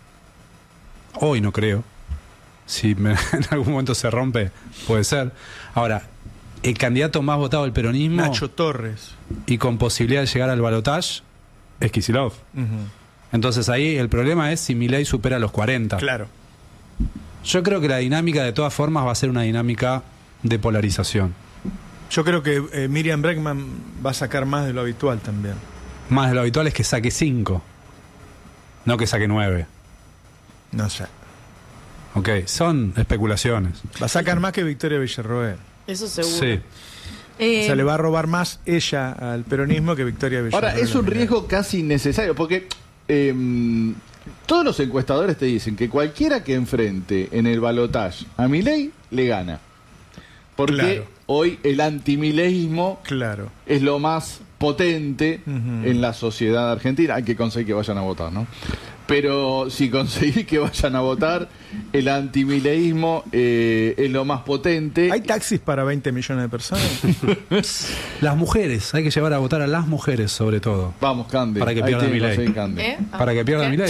Hoy no creo. Si me, en algún momento se rompe, puede ser. Ahora, el candidato más votado del peronismo... Nacho Torres. Y con posibilidad de llegar al balotaje es Kicillof. Uh-huh. Entonces ahí el problema es si Milei supera los cuarenta. Claro. Yo creo que la dinámica de todas formas va a ser una dinámica de polarización. Yo creo que eh, Miriam Bregman va a sacar más de lo habitual también. Más de lo habitual es que saque cinco, no que saque nueve. No sé. Ok, son especulaciones. Va a sacar más que Victoria Villarroel. Eso seguro. Sí. Eh, o sea, le va a robar más ella al peronismo que Victoria Villarroel. Ahora, es un riesgo casi innecesario, porque eh, todos los encuestadores te dicen que cualquiera que enfrente en el balotaje a Milei le gana. Porque claro. hoy el antimileísmo claro. es lo más potente uh-huh. en la sociedad argentina. Hay que conseguir que vayan a votar, ¿no? Pero si conseguís que vayan a votar, el antimileísmo eh, es lo más potente. ¿Hay taxis para veinte millones de personas? Las mujeres, hay que llevar a votar a las mujeres sobre todo. Vamos, Cande. Para que pierda Milei. ¿Eh? Para que pierda Milei.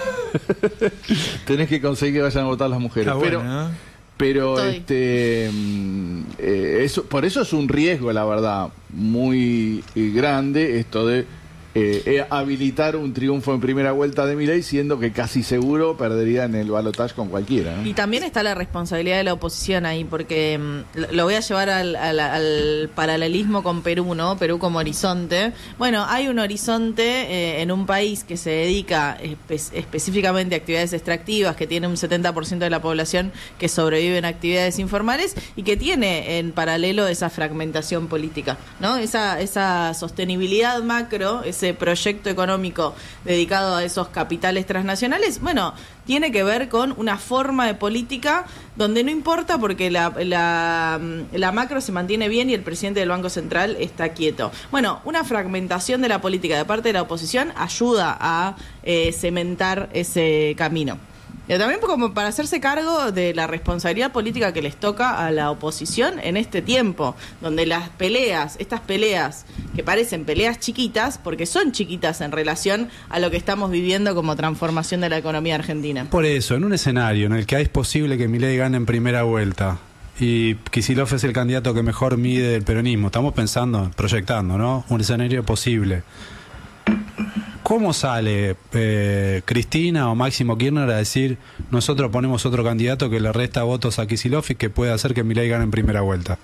Tenés que conseguir que vayan a votar las mujeres. Está pero bueno, ¿eh? pero Estoy. este eh, eso, por eso es un riesgo, la verdad, muy eh, grande esto de Eh, eh, habilitar un triunfo en primera vuelta de Milei, siendo que casi seguro perdería en el balotaje con cualquiera, ¿no? Y también está la responsabilidad de la oposición ahí, porque mmm, lo voy a llevar al, al, al paralelismo con Perú, ¿no? Perú como horizonte. Bueno, hay un horizonte eh, en un país que se dedica espe- específicamente a actividades extractivas, que tiene un setenta por ciento de la población que sobrevive en actividades informales y que tiene en paralelo esa fragmentación política, ¿no? Esa, esa sostenibilidad macro, ese proyecto económico dedicado a esos capitales transnacionales, bueno, tiene que ver con una forma de política donde no importa porque la, la, la macro se mantiene bien y el presidente del Banco Central está quieto. Bueno, una fragmentación de la política de parte de la oposición ayuda a eh, cementar ese camino. Y también como para hacerse cargo de la responsabilidad política que les toca a la oposición en este tiempo, donde las peleas, estas peleas que parecen peleas chiquitas, porque son chiquitas en relación a lo que estamos viviendo como transformación de la economía argentina. Por eso, en un escenario en el que es posible que Milei gane en primera vuelta y Kicillof es el candidato que mejor mide el peronismo, estamos pensando, proyectando, ¿no? Un escenario posible. ¿Cómo sale eh, Cristina o Máximo Kirchner a decir nosotros ponemos otro candidato que le resta votos a Kicillof y que puede hacer que Milei gane en primera vuelta?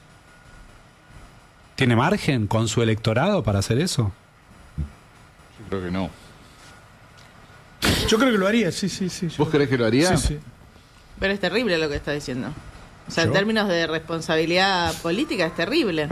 ¿Tiene margen con su electorado para hacer eso? Yo creo que no. Yo creo que lo haría, sí, sí, sí. ¿Vos creés que lo haría? Sí, sí. Pero es terrible lo que está diciendo. O sea, ¿Yo? en términos de responsabilidad política es terrible.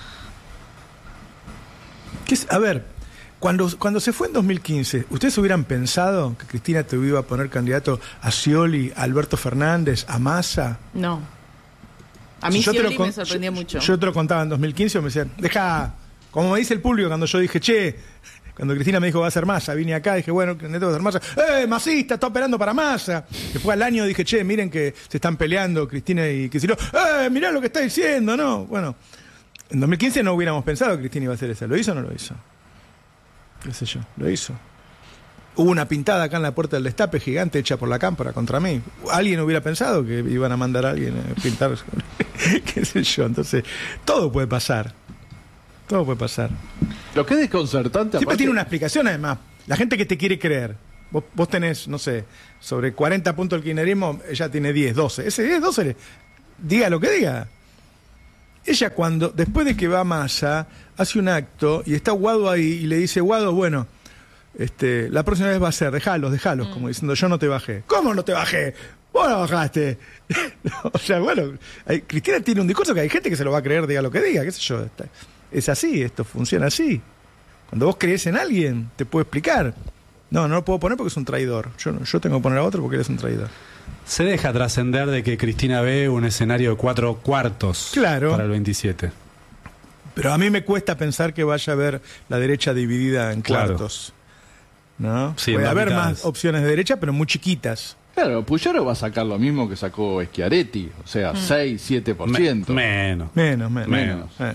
¿Qué es? A ver, cuando, cuando se fue en dos mil quince, ¿ustedes hubieran pensado que Cristina te iba a poner candidato a Scioli, a Alberto Fernández, a Massa? No. A mí Si yo te Scioli lo con- me sorprendió yo- mucho. Yo te lo contaba en dos mil quince o me decían, deja, como me dice el público cuando yo dije, che, cuando Cristina me dijo va a ser Massa, vine acá, dije, bueno, Neto va a ser Massa, ¡eh, masista, está operando para Massa! Después al año dije, che, miren que se están peleando Cristina y Kicillof, ¡eh, mirá lo que está diciendo, no! Bueno, en dos mil quince no hubiéramos pensado que Cristina iba a hacer eso, ¿lo hizo o no lo hizo? Qué sé yo, lo hizo. Hubo una pintada acá en la puerta del Destape gigante hecha por la Cámpora contra mí. ¿Alguien hubiera pensado que iban a mandar a alguien a pintar? Qué sé yo, entonces todo puede pasar. Todo puede pasar. Lo que es desconcertante... Siempre aparte- tiene una explicación además. La gente que te quiere creer. Vos, vos tenés, no sé, sobre cuarenta puntos del kirchnerismo, ella tiene diez, doce. Ese diez, doce, diga lo que diga. Ella cuando, después de que va a Massa, hace un acto y está Guado ahí y le dice, Guado, bueno, este, la próxima vez va a ser, dejalos, dejalos, mm. como diciendo, yo no te bajé. ¿Cómo no te bajé? Vos no bajaste. O sea, bueno, hay, Cristina tiene un discurso que hay gente que se lo va a creer, diga lo que diga, qué sé yo. Está, es así, esto funciona así. Cuando vos crees en alguien, te puedo explicar. No, no lo puedo poner porque es un traidor. Yo, yo tengo que poner a otro porque él es un traidor. Se deja trascender de que Cristina ve un escenario de cuatro cuartos claro. para el veintisiete. Pero a mí me cuesta pensar que vaya a haber la derecha dividida en claro. cuartos. ¿No? Sí, puede haber mitades. más opciones de derecha, pero muy chiquitas. Claro, Puyaro va a sacar lo mismo que sacó Schiaretti, o sea, mm. seis, siete por ciento. Me, menos. Menos, menos. menos. Eh.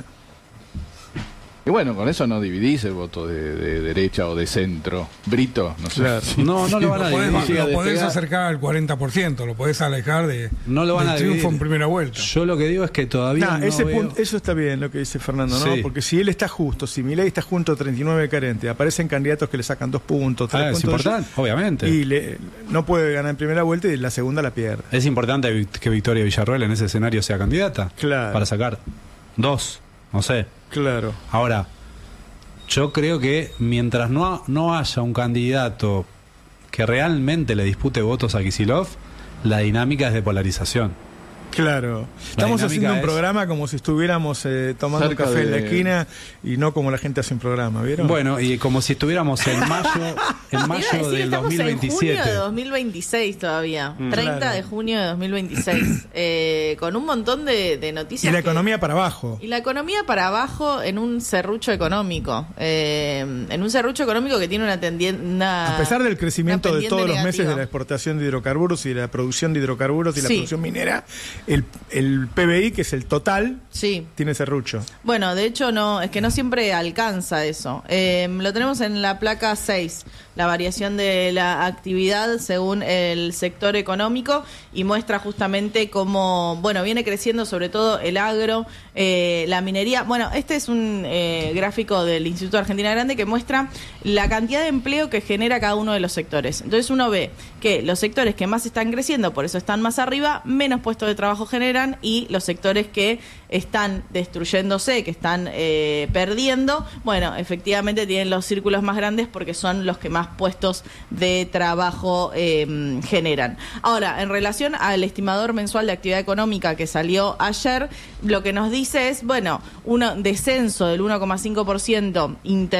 Y bueno, con eso no dividís el voto de, de derecha o de centro. Brito, no sé. Claro. Si, no, no lo van a lo podés, dividir. lo podés acercar al cuarenta por ciento, lo podés alejar de, no lo van del a triunfo dividir. en primera vuelta. Yo lo que digo es que todavía Nah, no ese veo... punto, eso está bien lo que dice Fernando, ¿no? Sí. Porque si él está justo, si Milei está junto a treinta y nueve carente, aparecen candidatos que le sacan dos puntos, tres Ah, es puntos. importante, obviamente. Y le, no puede ganar en primera vuelta y la segunda la pierde. Es importante que Victoria Villarroel en ese escenario sea candidata. Claro. Para sacar dos, no sé. Claro. Ahora, yo creo que mientras no, no haya un candidato que realmente le dispute votos a Kicillof, la dinámica es de polarización. Claro. Estamos haciendo un es... programa como si estuviéramos eh, tomando un café de... en la esquina y no como la gente hace un programa, ¿vieron? Bueno, y como si estuviéramos en mayo, en mayo decir, del dos mil veintisiete. En junio de dos mil veintiséis todavía. Mm. treinta claro. de junio de dos mil veintiséis. eh, con un montón de, de noticias. Y la que... economía para abajo. Y la economía para abajo en un serrucho económico. Eh, en un serrucho económico que tiene una tendencia. A pesar del crecimiento de todos negativa. los meses de la exportación de hidrocarburos y de la producción de hidrocarburos y la sí. producción minera, el, el P B I, que es el total, sí. tiene serrucho. Bueno, de hecho, no, es que no siempre alcanza eso. Eh, lo tenemos en la placa seis, la variación de la actividad según el sector económico, y muestra justamente cómo, bueno, viene creciendo sobre todo el agro, eh, la minería. Bueno, este es un eh, gráfico del Instituto Argentina Grande que muestra la cantidad de empleo que genera cada uno de los sectores. Entonces uno ve que los sectores que más están creciendo, por eso están más arriba, menos puestos de trabajo generan, y los sectores que están destruyéndose, que están eh, perdiendo, bueno, efectivamente tienen los círculos más grandes porque son los que más puestos de trabajo eh, generan. Ahora, en relación al estimador mensual de actividad económica que salió ayer, lo que nos dice es, bueno, un descenso del uno coma cinco por ciento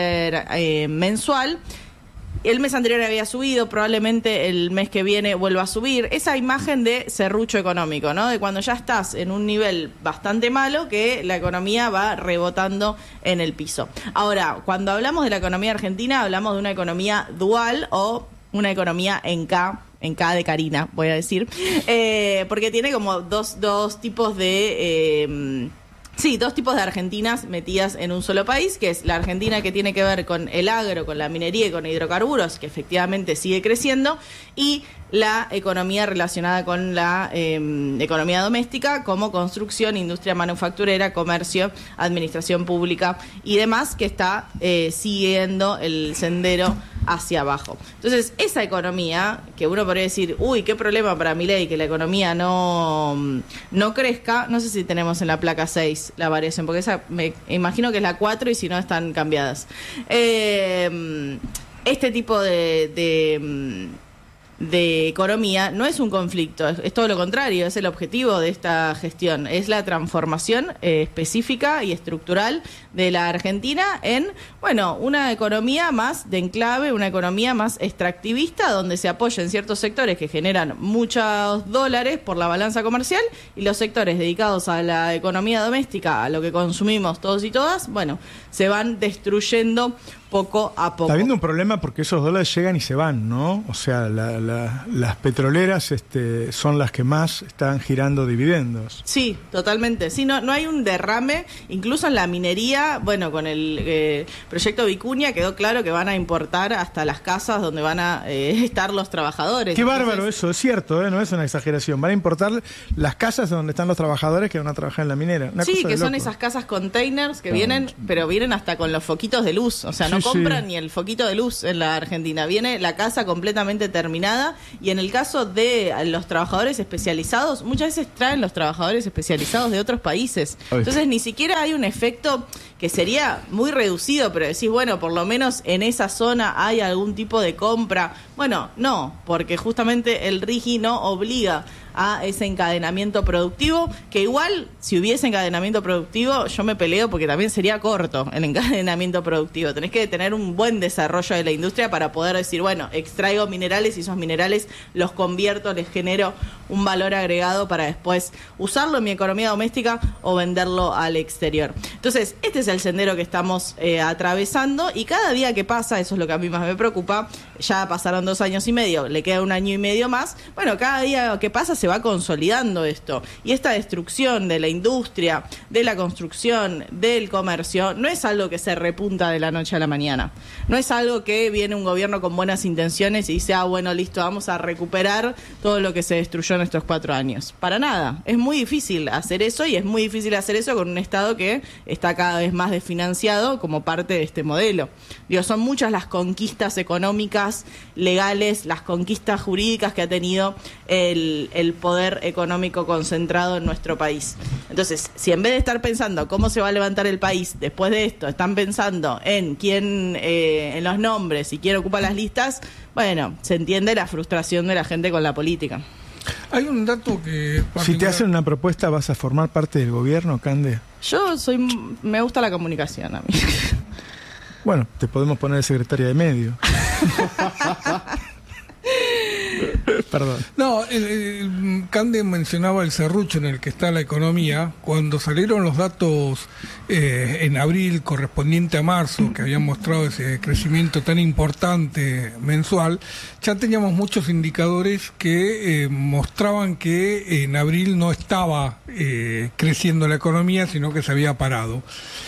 intermensual. Eh, El mes anterior había subido, probablemente el mes que viene vuelva a subir. Esa imagen de serrucho económico, ¿no? De cuando ya estás en un nivel bastante malo, que la economía va rebotando en el piso. Ahora, cuando hablamos de la economía argentina, hablamos de una economía dual o una economía en K, en K de Karina, voy a decir, eh, porque tiene como dos, dos tipos de... Eh, Sí, dos tipos de Argentinas metidas en un solo país, que es la Argentina que tiene que ver con el agro, con la minería y con hidrocarburos, que efectivamente sigue creciendo, y la economía relacionada con la eh, economía doméstica, como construcción, industria manufacturera, comercio, administración pública y demás, que está eh, siguiendo el sendero hacia abajo. Entonces, esa economía, que uno podría decir, uy, qué problema para Milei que la economía no, no crezca, no sé si tenemos en la placa seis la variación, porque esa me imagino que es la cuatro y si no están cambiadas. Eh, este tipo de... de de economía no es un conflicto, es, es todo lo contrario, es el objetivo de esta gestión, es la transformación eh, específica y estructural de la Argentina en, bueno, una economía más de enclave, una economía más extractivista, donde se apoyan ciertos sectores que generan muchos dólares por la balanza comercial, y los sectores dedicados a la economía doméstica, a lo que consumimos todos y todas, bueno, se van destruyendo poco a poco. Está habiendo un problema porque esos dólares llegan y se van, ¿no? O sea, la, la, las petroleras este, son las que más están girando dividendos. Sí, totalmente. Sí, no, no hay un derrame, incluso en la minería, bueno, con el eh, proyecto Vicuña quedó claro que van a importar hasta las casas donde van a eh, estar los trabajadores. Qué Entonces, bárbaro eso, es cierto, ¿eh? No es una exageración. Van a importar las casas donde están los trabajadores que van a trabajar en la minera. Una sí, cosa que de son loco. esas casas containers que Claro. vienen, pero vienen hasta con los foquitos de luz, o sea, no Sí, compran Sí. ni el foquito de luz en la Argentina. Viene la casa completamente terminada y en el caso de los trabajadores especializados, muchas veces traen los trabajadores especializados de otros países. Ay. Entonces ni siquiera hay un efecto que sería muy reducido, pero decís, bueno, por lo menos en esa zona hay algún tipo de compra. Bueno, no, porque justamente el RIGI no obliga a ese encadenamiento productivo, que igual, si hubiese encadenamiento productivo, yo me peleo porque también sería corto el encadenamiento productivo. Tenés que tener un buen desarrollo de la industria para poder decir, bueno, extraigo minerales y esos minerales los convierto, les genero un valor agregado para después usarlo en mi economía doméstica o venderlo al exterior. Entonces, este es el sendero que estamos eh, atravesando y cada día que pasa, eso es lo que a mí más me preocupa, ya pasaron dos años y medio, le queda un año y medio más, bueno, cada día que pasa se va consolidando esto. Y esta destrucción de la industria, de la construcción, del comercio, no es algo que se repunta de la noche a la mañana. No es algo que viene un gobierno con buenas intenciones y dice, ah, bueno, listo, vamos a recuperar todo lo que se destruyó en estos cuatro años. Para nada. Es muy difícil hacer eso y es muy difícil hacer eso con un Estado que está cada vez más desfinanciado como parte de este modelo. Digo, son muchas las conquistas económicas, legales, las conquistas jurídicas que ha tenido el, el poder económico concentrado en nuestro país. Entonces, si en vez de estar pensando cómo se va a levantar el país después de esto, están pensando en quién, eh, en los nombres y quién ocupa las listas, bueno, se entiende la frustración de la gente con la política. Hay un dato que... Si te hacen una propuesta, ¿vas a formar parte del gobierno, Cande? Yo soy, me gusta la comunicación a mí. Bueno, te podemos poner de secretaria de medio. Perdón. No, el, el, Cande mencionaba el serrucho en el que está la economía. Cuando salieron los datos eh, en abril correspondiente a marzo, que habían mostrado ese crecimiento tan importante mensual, ya teníamos muchos indicadores que eh, mostraban que en abril no estaba eh, creciendo la economía, sino que se había parado.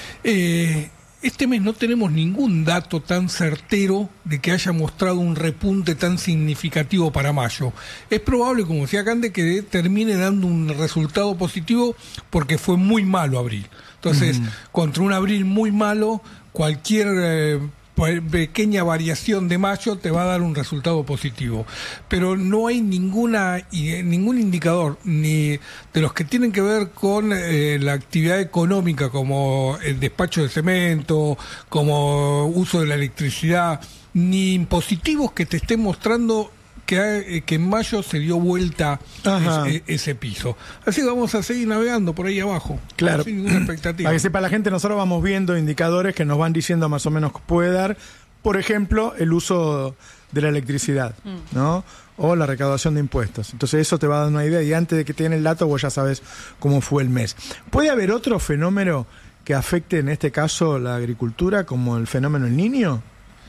Eh, Este mes no tenemos ningún dato tan certero de que haya mostrado un repunte tan significativo para mayo. Es probable, como decía Cande, que termine dando un resultado positivo porque fue muy malo abril. Entonces, mm. contra un abril muy malo, cualquier eh, pequeña variación de mayo te va a dar un resultado positivo. Pero no hay ninguna ningún indicador, ni de los que tienen que ver con eh, la actividad económica, como el despacho de cemento, como uso de la electricidad, ni impositivos que te estén mostrando que, que en mayo se dio vuelta ese, ese piso. Así que vamos a seguir navegando por ahí abajo. Claro. Sin ninguna expectativa. Para que sepa la gente, nosotros vamos viendo indicadores que nos van diciendo más o menos que puede dar, por ejemplo, el uso de la electricidad, ¿no? O la recaudación de impuestos. Entonces eso te va a dar una idea y antes de que te den el dato vos ya sabes cómo fue el mes. ¿Puede haber otro fenómeno que afecte en este caso la agricultura, como el fenómeno El Niño?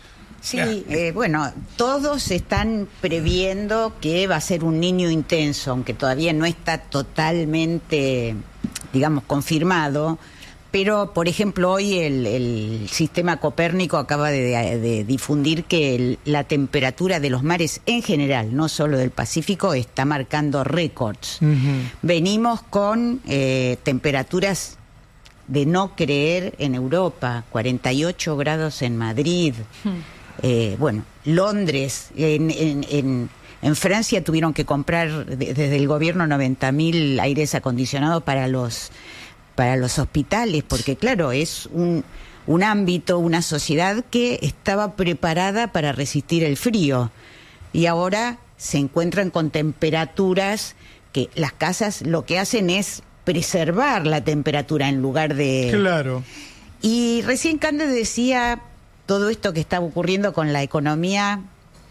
Sí, eh, bueno, todos están previendo que va a ser un Niño intenso, aunque todavía no está totalmente, digamos, confirmado. Pero, por ejemplo, hoy el, el sistema Copérnico acaba de, de, de difundir que el, la temperatura de los mares en general, no solo del Pacífico, está marcando récords. Uh-huh. Venimos con eh, temperaturas de no creer en Europa, cuarenta y ocho grados en Madrid. Uh-huh. Eh, bueno, Londres, en, en, en, en Francia tuvieron que comprar de, desde el gobierno noventa mil aires acondicionados para los para los hospitales, porque claro, es un, un ámbito, una sociedad que estaba preparada para resistir el frío y ahora se encuentran con temperaturas que las casas lo que hacen es preservar la temperatura en lugar de... Claro. Y recién Cande decía... Todo esto que está ocurriendo con la economía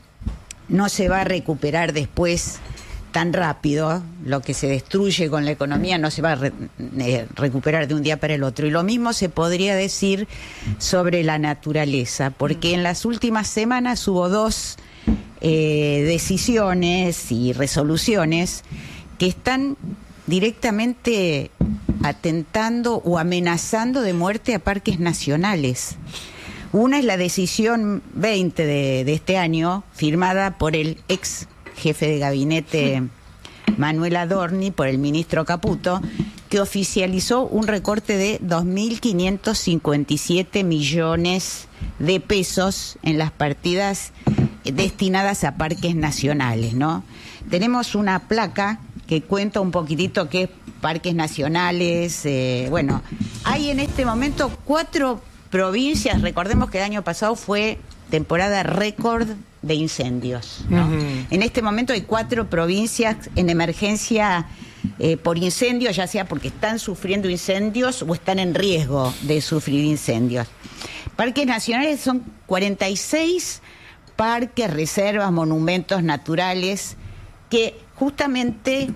no se va a recuperar después tan rápido. Lo que se destruye con la economía no se va a re- eh, recuperar de un día para el otro. Y lo mismo se podría decir sobre la naturaleza, porque en las últimas semanas hubo dos eh, decisiones y resoluciones que están directamente atentando o amenazando de muerte a parques nacionales. Una es la decisión veinte de, de este año, firmada por el ex jefe de gabinete Manuel Adorni, por el ministro Caputo, que oficializó un recorte de dos mil quinientos cincuenta y siete millones de pesos en las partidas destinadas a parques nacionales, ¿no? Tenemos una placa que cuenta un poquitito qué parques nacionales, eh, bueno, hay en este momento cuatro provincias, recordemos que el año pasado fue temporada récord de incendios, ¿no? Uh-huh. En este momento hay cuatro provincias en emergencia eh, por incendios, ya sea porque están sufriendo incendios o están en riesgo de sufrir incendios. Parques nacionales son cuarenta y seis parques, reservas, monumentos naturales que justamente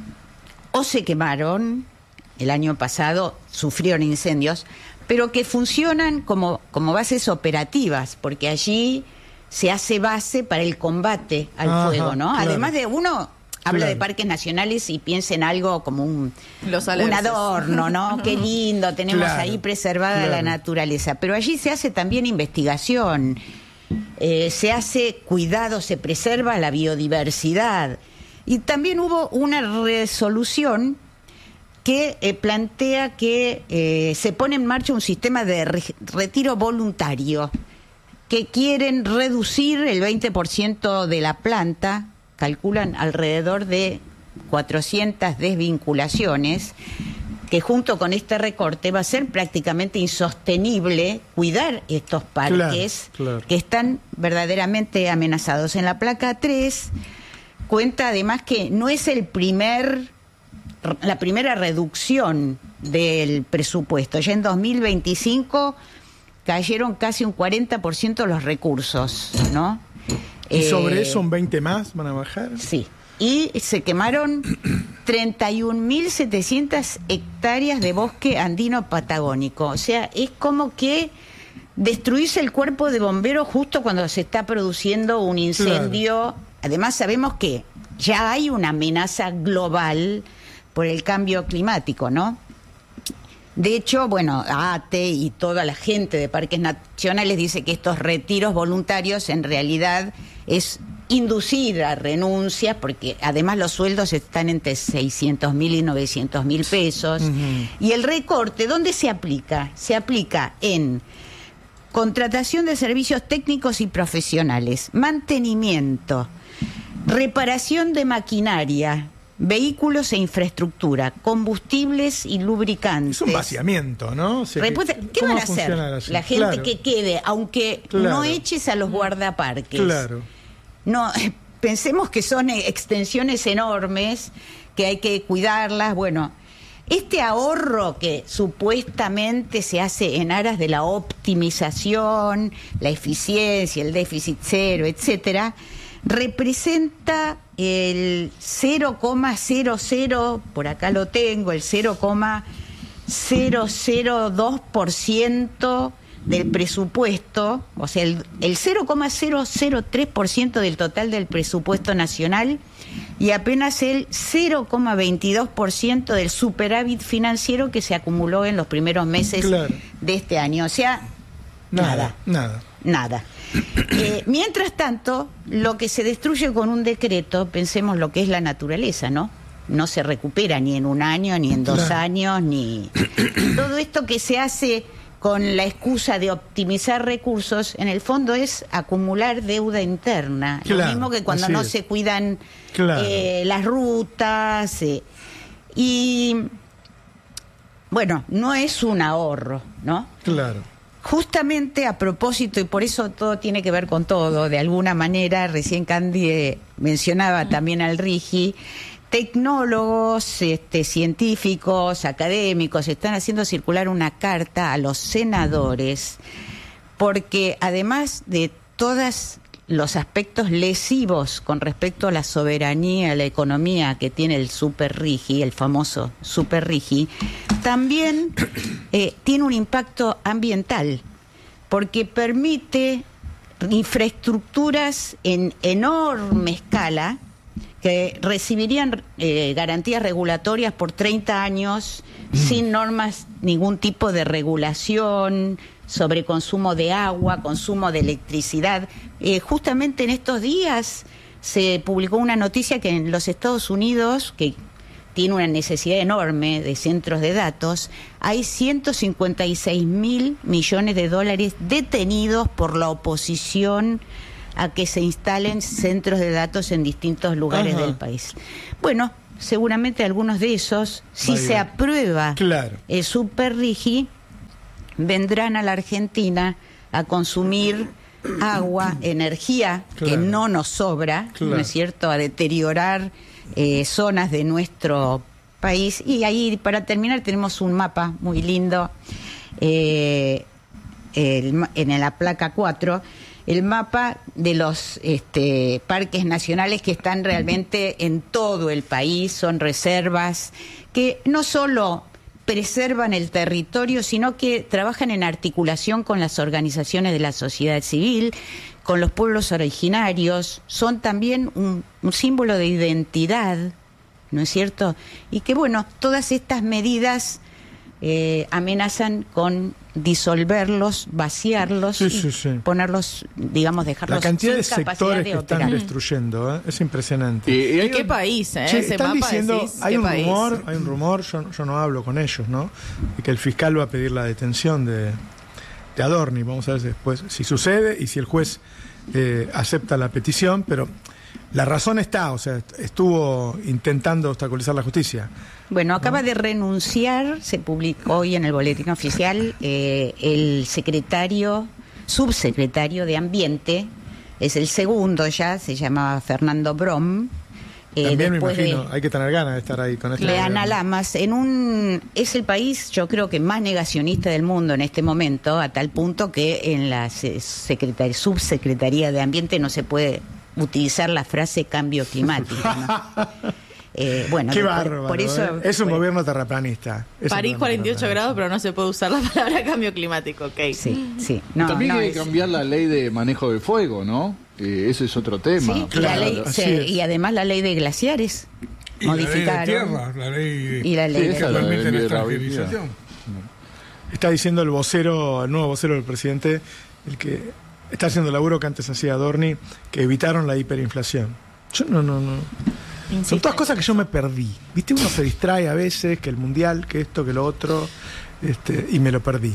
o se quemaron el año pasado, sufrieron incendios, pero que funcionan como, como bases operativas, porque allí se hace base para el combate al Ajá, fuego, ¿no? Claro. Además de uno habla claro. de parques nacionales y piensa en algo como un, un adorno, ¿no? Qué lindo, tenemos claro, ahí preservada claro. la naturaleza. Pero allí se hace también investigación, eh, se hace cuidado, se preserva la biodiversidad. Y también hubo una resolución que eh, plantea que eh, se pone en marcha un sistema de re retiro voluntario, que quieren reducir el veinte por ciento de la planta, calculan alrededor de cuatrocientas desvinculaciones, que junto con este recorte va a ser prácticamente insostenible cuidar estos parques claro, claro. que están verdaderamente amenazados. En la placa tres cuenta además que no es el primer, la primera reducción del presupuesto. Ya en dos mil veinticinco cayeron casi un cuarenta por ciento los recursos, ¿no? ¿Y sobre eh, eso un veinte más van a bajar? Sí. Y se quemaron treinta y un mil setecientas hectáreas de bosque andino patagónico. O sea, es como que destruirse el cuerpo de bomberos justo cuando se está produciendo un incendio. Claro. Además, sabemos que ya hay una amenaza global por el cambio climático, ¿no? De hecho, bueno, A T E y toda la gente de parques nacionales dice que estos retiros voluntarios en realidad es inducir a renuncias, porque además los sueldos están entre seiscientos mil y novecientos mil pesos. Uh-huh. Y el recorte, ¿dónde se aplica? Se aplica en contratación de servicios técnicos y profesionales, mantenimiento, reparación de maquinaria, vehículos e infraestructura, combustibles y lubricantes. Es un vaciamiento, ¿no? O sea, Respuesta, ¿qué van a hacer así? La gente claro. que quede, aunque claro. no eches a los guardaparques? Claro. No, pensemos que son extensiones enormes, que hay que cuidarlas. Bueno, este ahorro que supuestamente se hace en aras de la optimización, la eficiencia, el déficit cero, etcétera, representa el cero coma cero cero, por acá lo tengo, el cero coma cero cero dos por ciento del presupuesto, o sea, el, el cero coma cero cero tres por ciento del total del presupuesto nacional y apenas el cero coma veintidós por ciento del superávit financiero que se acumuló en los primeros meses claro. de este año. O sea, nada. Nada. Nada. Eh, mientras tanto, lo que se destruye con un decreto, pensemos lo que es la naturaleza, ¿no? No se recupera ni en un año, ni en dos claro. años, ni... Todo esto que se hace con la excusa de optimizar recursos, en el fondo es acumular deuda interna. Claro, lo mismo que cuando no es. se cuidan claro. eh, las rutas. Eh, y, bueno, no es un ahorro, ¿no? Claro. Justamente a propósito, y por eso todo tiene que ver con todo, de alguna manera, recién Candy eh, mencionaba también al RIGI, tecnólogos, este, científicos, académicos, están haciendo circular una carta a los senadores, porque además de todos los aspectos lesivos con respecto a la soberanía, a la economía que tiene el Super RIGI, el famoso Super RIGI, también eh, tiene un impacto ambiental, porque permite infraestructuras en enorme escala que recibirían eh, garantías regulatorias por treinta años sin normas, ningún tipo de regulación sobre consumo de agua, consumo de electricidad. Eh, justamente en estos días se publicó una noticia que en los Estados Unidos, que tiene una necesidad enorme de centros de datos, hay ciento cincuenta y seis mil millones de dólares detenidos por la oposición a que se instalen centros de datos en distintos lugares Ajá. del país. Bueno, seguramente algunos de esos, si Vaya. se aprueba claro. el Superrigi, vendrán a la Argentina a consumir agua, energía, claro. que no nos sobra, claro. ¿no es cierto?, a deteriorar eh, zonas de nuestro país. Y ahí, para terminar, tenemos un mapa muy lindo eh, el, en la placa cuatro, el mapa de los este, parques nacionales que están realmente en todo el país, son reservas que no solo preservan el territorio, sino que trabajan en articulación con las organizaciones de la sociedad civil, con los pueblos originarios, son también un, un símbolo de identidad, ¿no es cierto? Y que, bueno, todas estas medidas eh, amenazan con disolverlos, vaciarlos sí, y sí, sí. ponerlos, digamos, dejarlos la cantidad sin de sectores de que operar. están destruyendo, ¿eh? Es impresionante. ¿Y, y ¿Qué país? Eh? Che, Ese están mapa diciendo, decís, hay ¿qué un país? rumor, hay un rumor, yo, yo no hablo con ellos, ¿no? De que el fiscal va a pedir la detención de, de Adorni. Vamos a ver después si sucede y si el juez eh, acepta la petición, pero la razón está, o sea, estuvo intentando obstaculizar la justicia. Bueno, acaba de renunciar, se publicó hoy en el boletín oficial, eh, el secretario, subsecretario de Ambiente, es el segundo ya, se llamaba Fernando Brom. Eh, También me imagino, de, hay que tener ganas de estar ahí con este. De Ana Lamas, en un, es el país, yo creo que más negacionista del mundo en este momento, a tal punto que en la secretaría, subsecretaría de Ambiente no se puede utilizar la frase cambio climático, ¿no? Eh, bueno, Qué por, bárbaro, por eso, eh. Es un bueno. gobierno terraplanista. Es París cuarenta y ocho grados, pero no se puede usar la palabra cambio climático, ok. Sí, sí. No, También no, hay que es... cambiar la ley de manejo de fuego, ¿no? Eh, eso es otro tema. Sí, claro, la ley, se, y además la ley de glaciares. Y modificaron. La ley de tierra, la ley y la ley sí, de que permite la de extranjerización. Está diciendo el vocero, el nuevo vocero del presidente, el que está haciendo el laburo que antes hacía Adorni, que evitaron la hiperinflación. Yo no, no, no. Insiste. Son todas cosas que yo me perdí. Viste, uno se distrae a veces, que el mundial, que esto, que lo otro, este, y me lo perdí.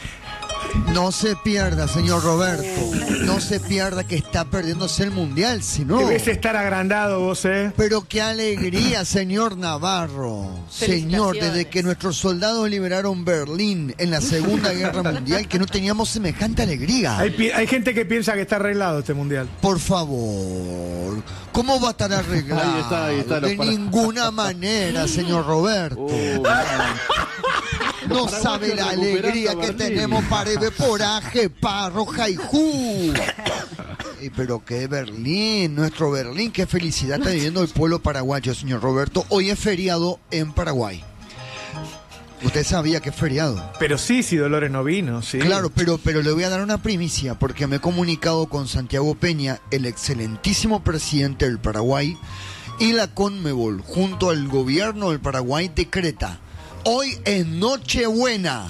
No se pierda, señor Roberto. No se pierda que está perdiéndose el mundial, si no. Debes estar agrandado vos, ¿eh? Pero qué alegría, señor Navarro. Señor, desde que nuestros soldados liberaron Berlín en la Segunda Guerra Mundial, que no teníamos semejante alegría. Hay, hay gente que piensa que está arreglado este mundial. Por favor, ¿cómo va a estar arreglado? Ahí está, ahí está, de para... ninguna manera, señor Roberto. Oh, no sabe la alegría que tenemos para Poraje, Parro, Jaijú. Eh, pero qué Berlín, nuestro Berlín, qué felicidad está viviendo el pueblo paraguayo, señor Roberto. Hoy es feriado en Paraguay. Usted sabía que es feriado. Pero sí, si Dolores no vino, sí. Claro, pero, pero le voy a dar una primicia, porque me he comunicado con Santiago Peña, el excelentísimo presidente del Paraguay, y la Conmebol, junto al gobierno del Paraguay, decreta: hoy es Nochebuena.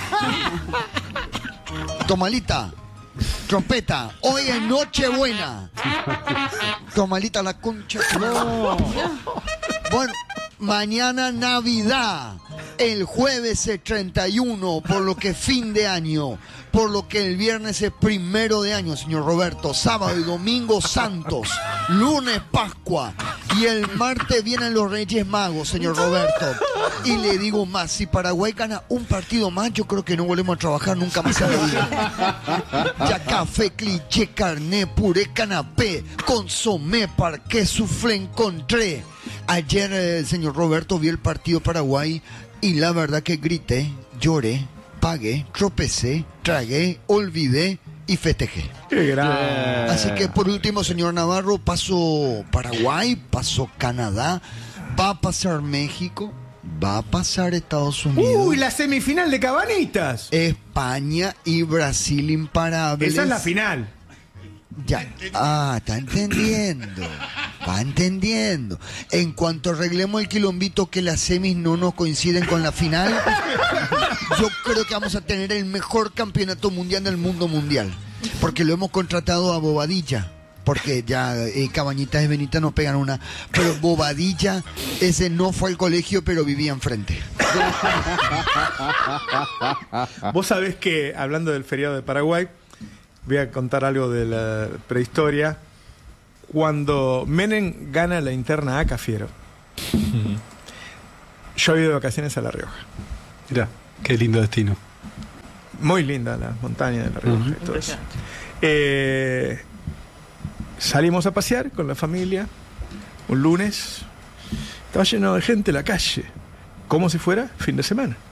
Tomalita, trompeta, hoy es Nochebuena. Tomalita, la concha. No. Bueno, mañana Navidad. El jueves es treinta y uno, por lo que fin de año. Por lo que el viernes es primero de año, señor Roberto. Sábado y domingo santos. Lunes Pascua. Y el martes vienen los Reyes Magos, señor Roberto. Y le digo más, si Paraguay gana un partido más, yo creo que no volvemos a trabajar nunca más en la vida. Ya café, cliché, carné, puré, canapé, consomé, parqué, soufflé, encontré. Ayer el señor Roberto vio el partido Paraguay y la verdad que grité, lloré, pagué, tropecé, tragué, olvidé y festejé. ¡Qué grande! Así que por último, señor Navarro, pasó Paraguay, pasó Canadá, va a pasar México, va a pasar Estados Unidos. ¡Uy, la semifinal de Cabanitas! España y Brasil imparables. Esa es la final. Ya, ah, está entendiendo, va entendiendo. En cuanto arreglemos el quilombito que las semis no nos coinciden con la final, yo creo que vamos a tener el mejor campeonato mundial del mundo mundial, porque lo hemos contratado a Bobadilla. porque ya eh, Cabañitas y Benita no pegan una. Pero Bobadilla, ese no fue al colegio, pero vivía enfrente. Vos sabés que, hablando del feriado de Paraguay, voy a contar algo de la prehistoria. Cuando Menem gana la interna a Cafiero, yo he ido de vacaciones a La Rioja. Mirá, qué lindo destino. Muy linda las montañas de La Rioja. Uh-huh. Y todo eso. Eh, salimos a pasear con la familia un lunes. Estaba lleno de gente en la calle, como si fuera fin de semana.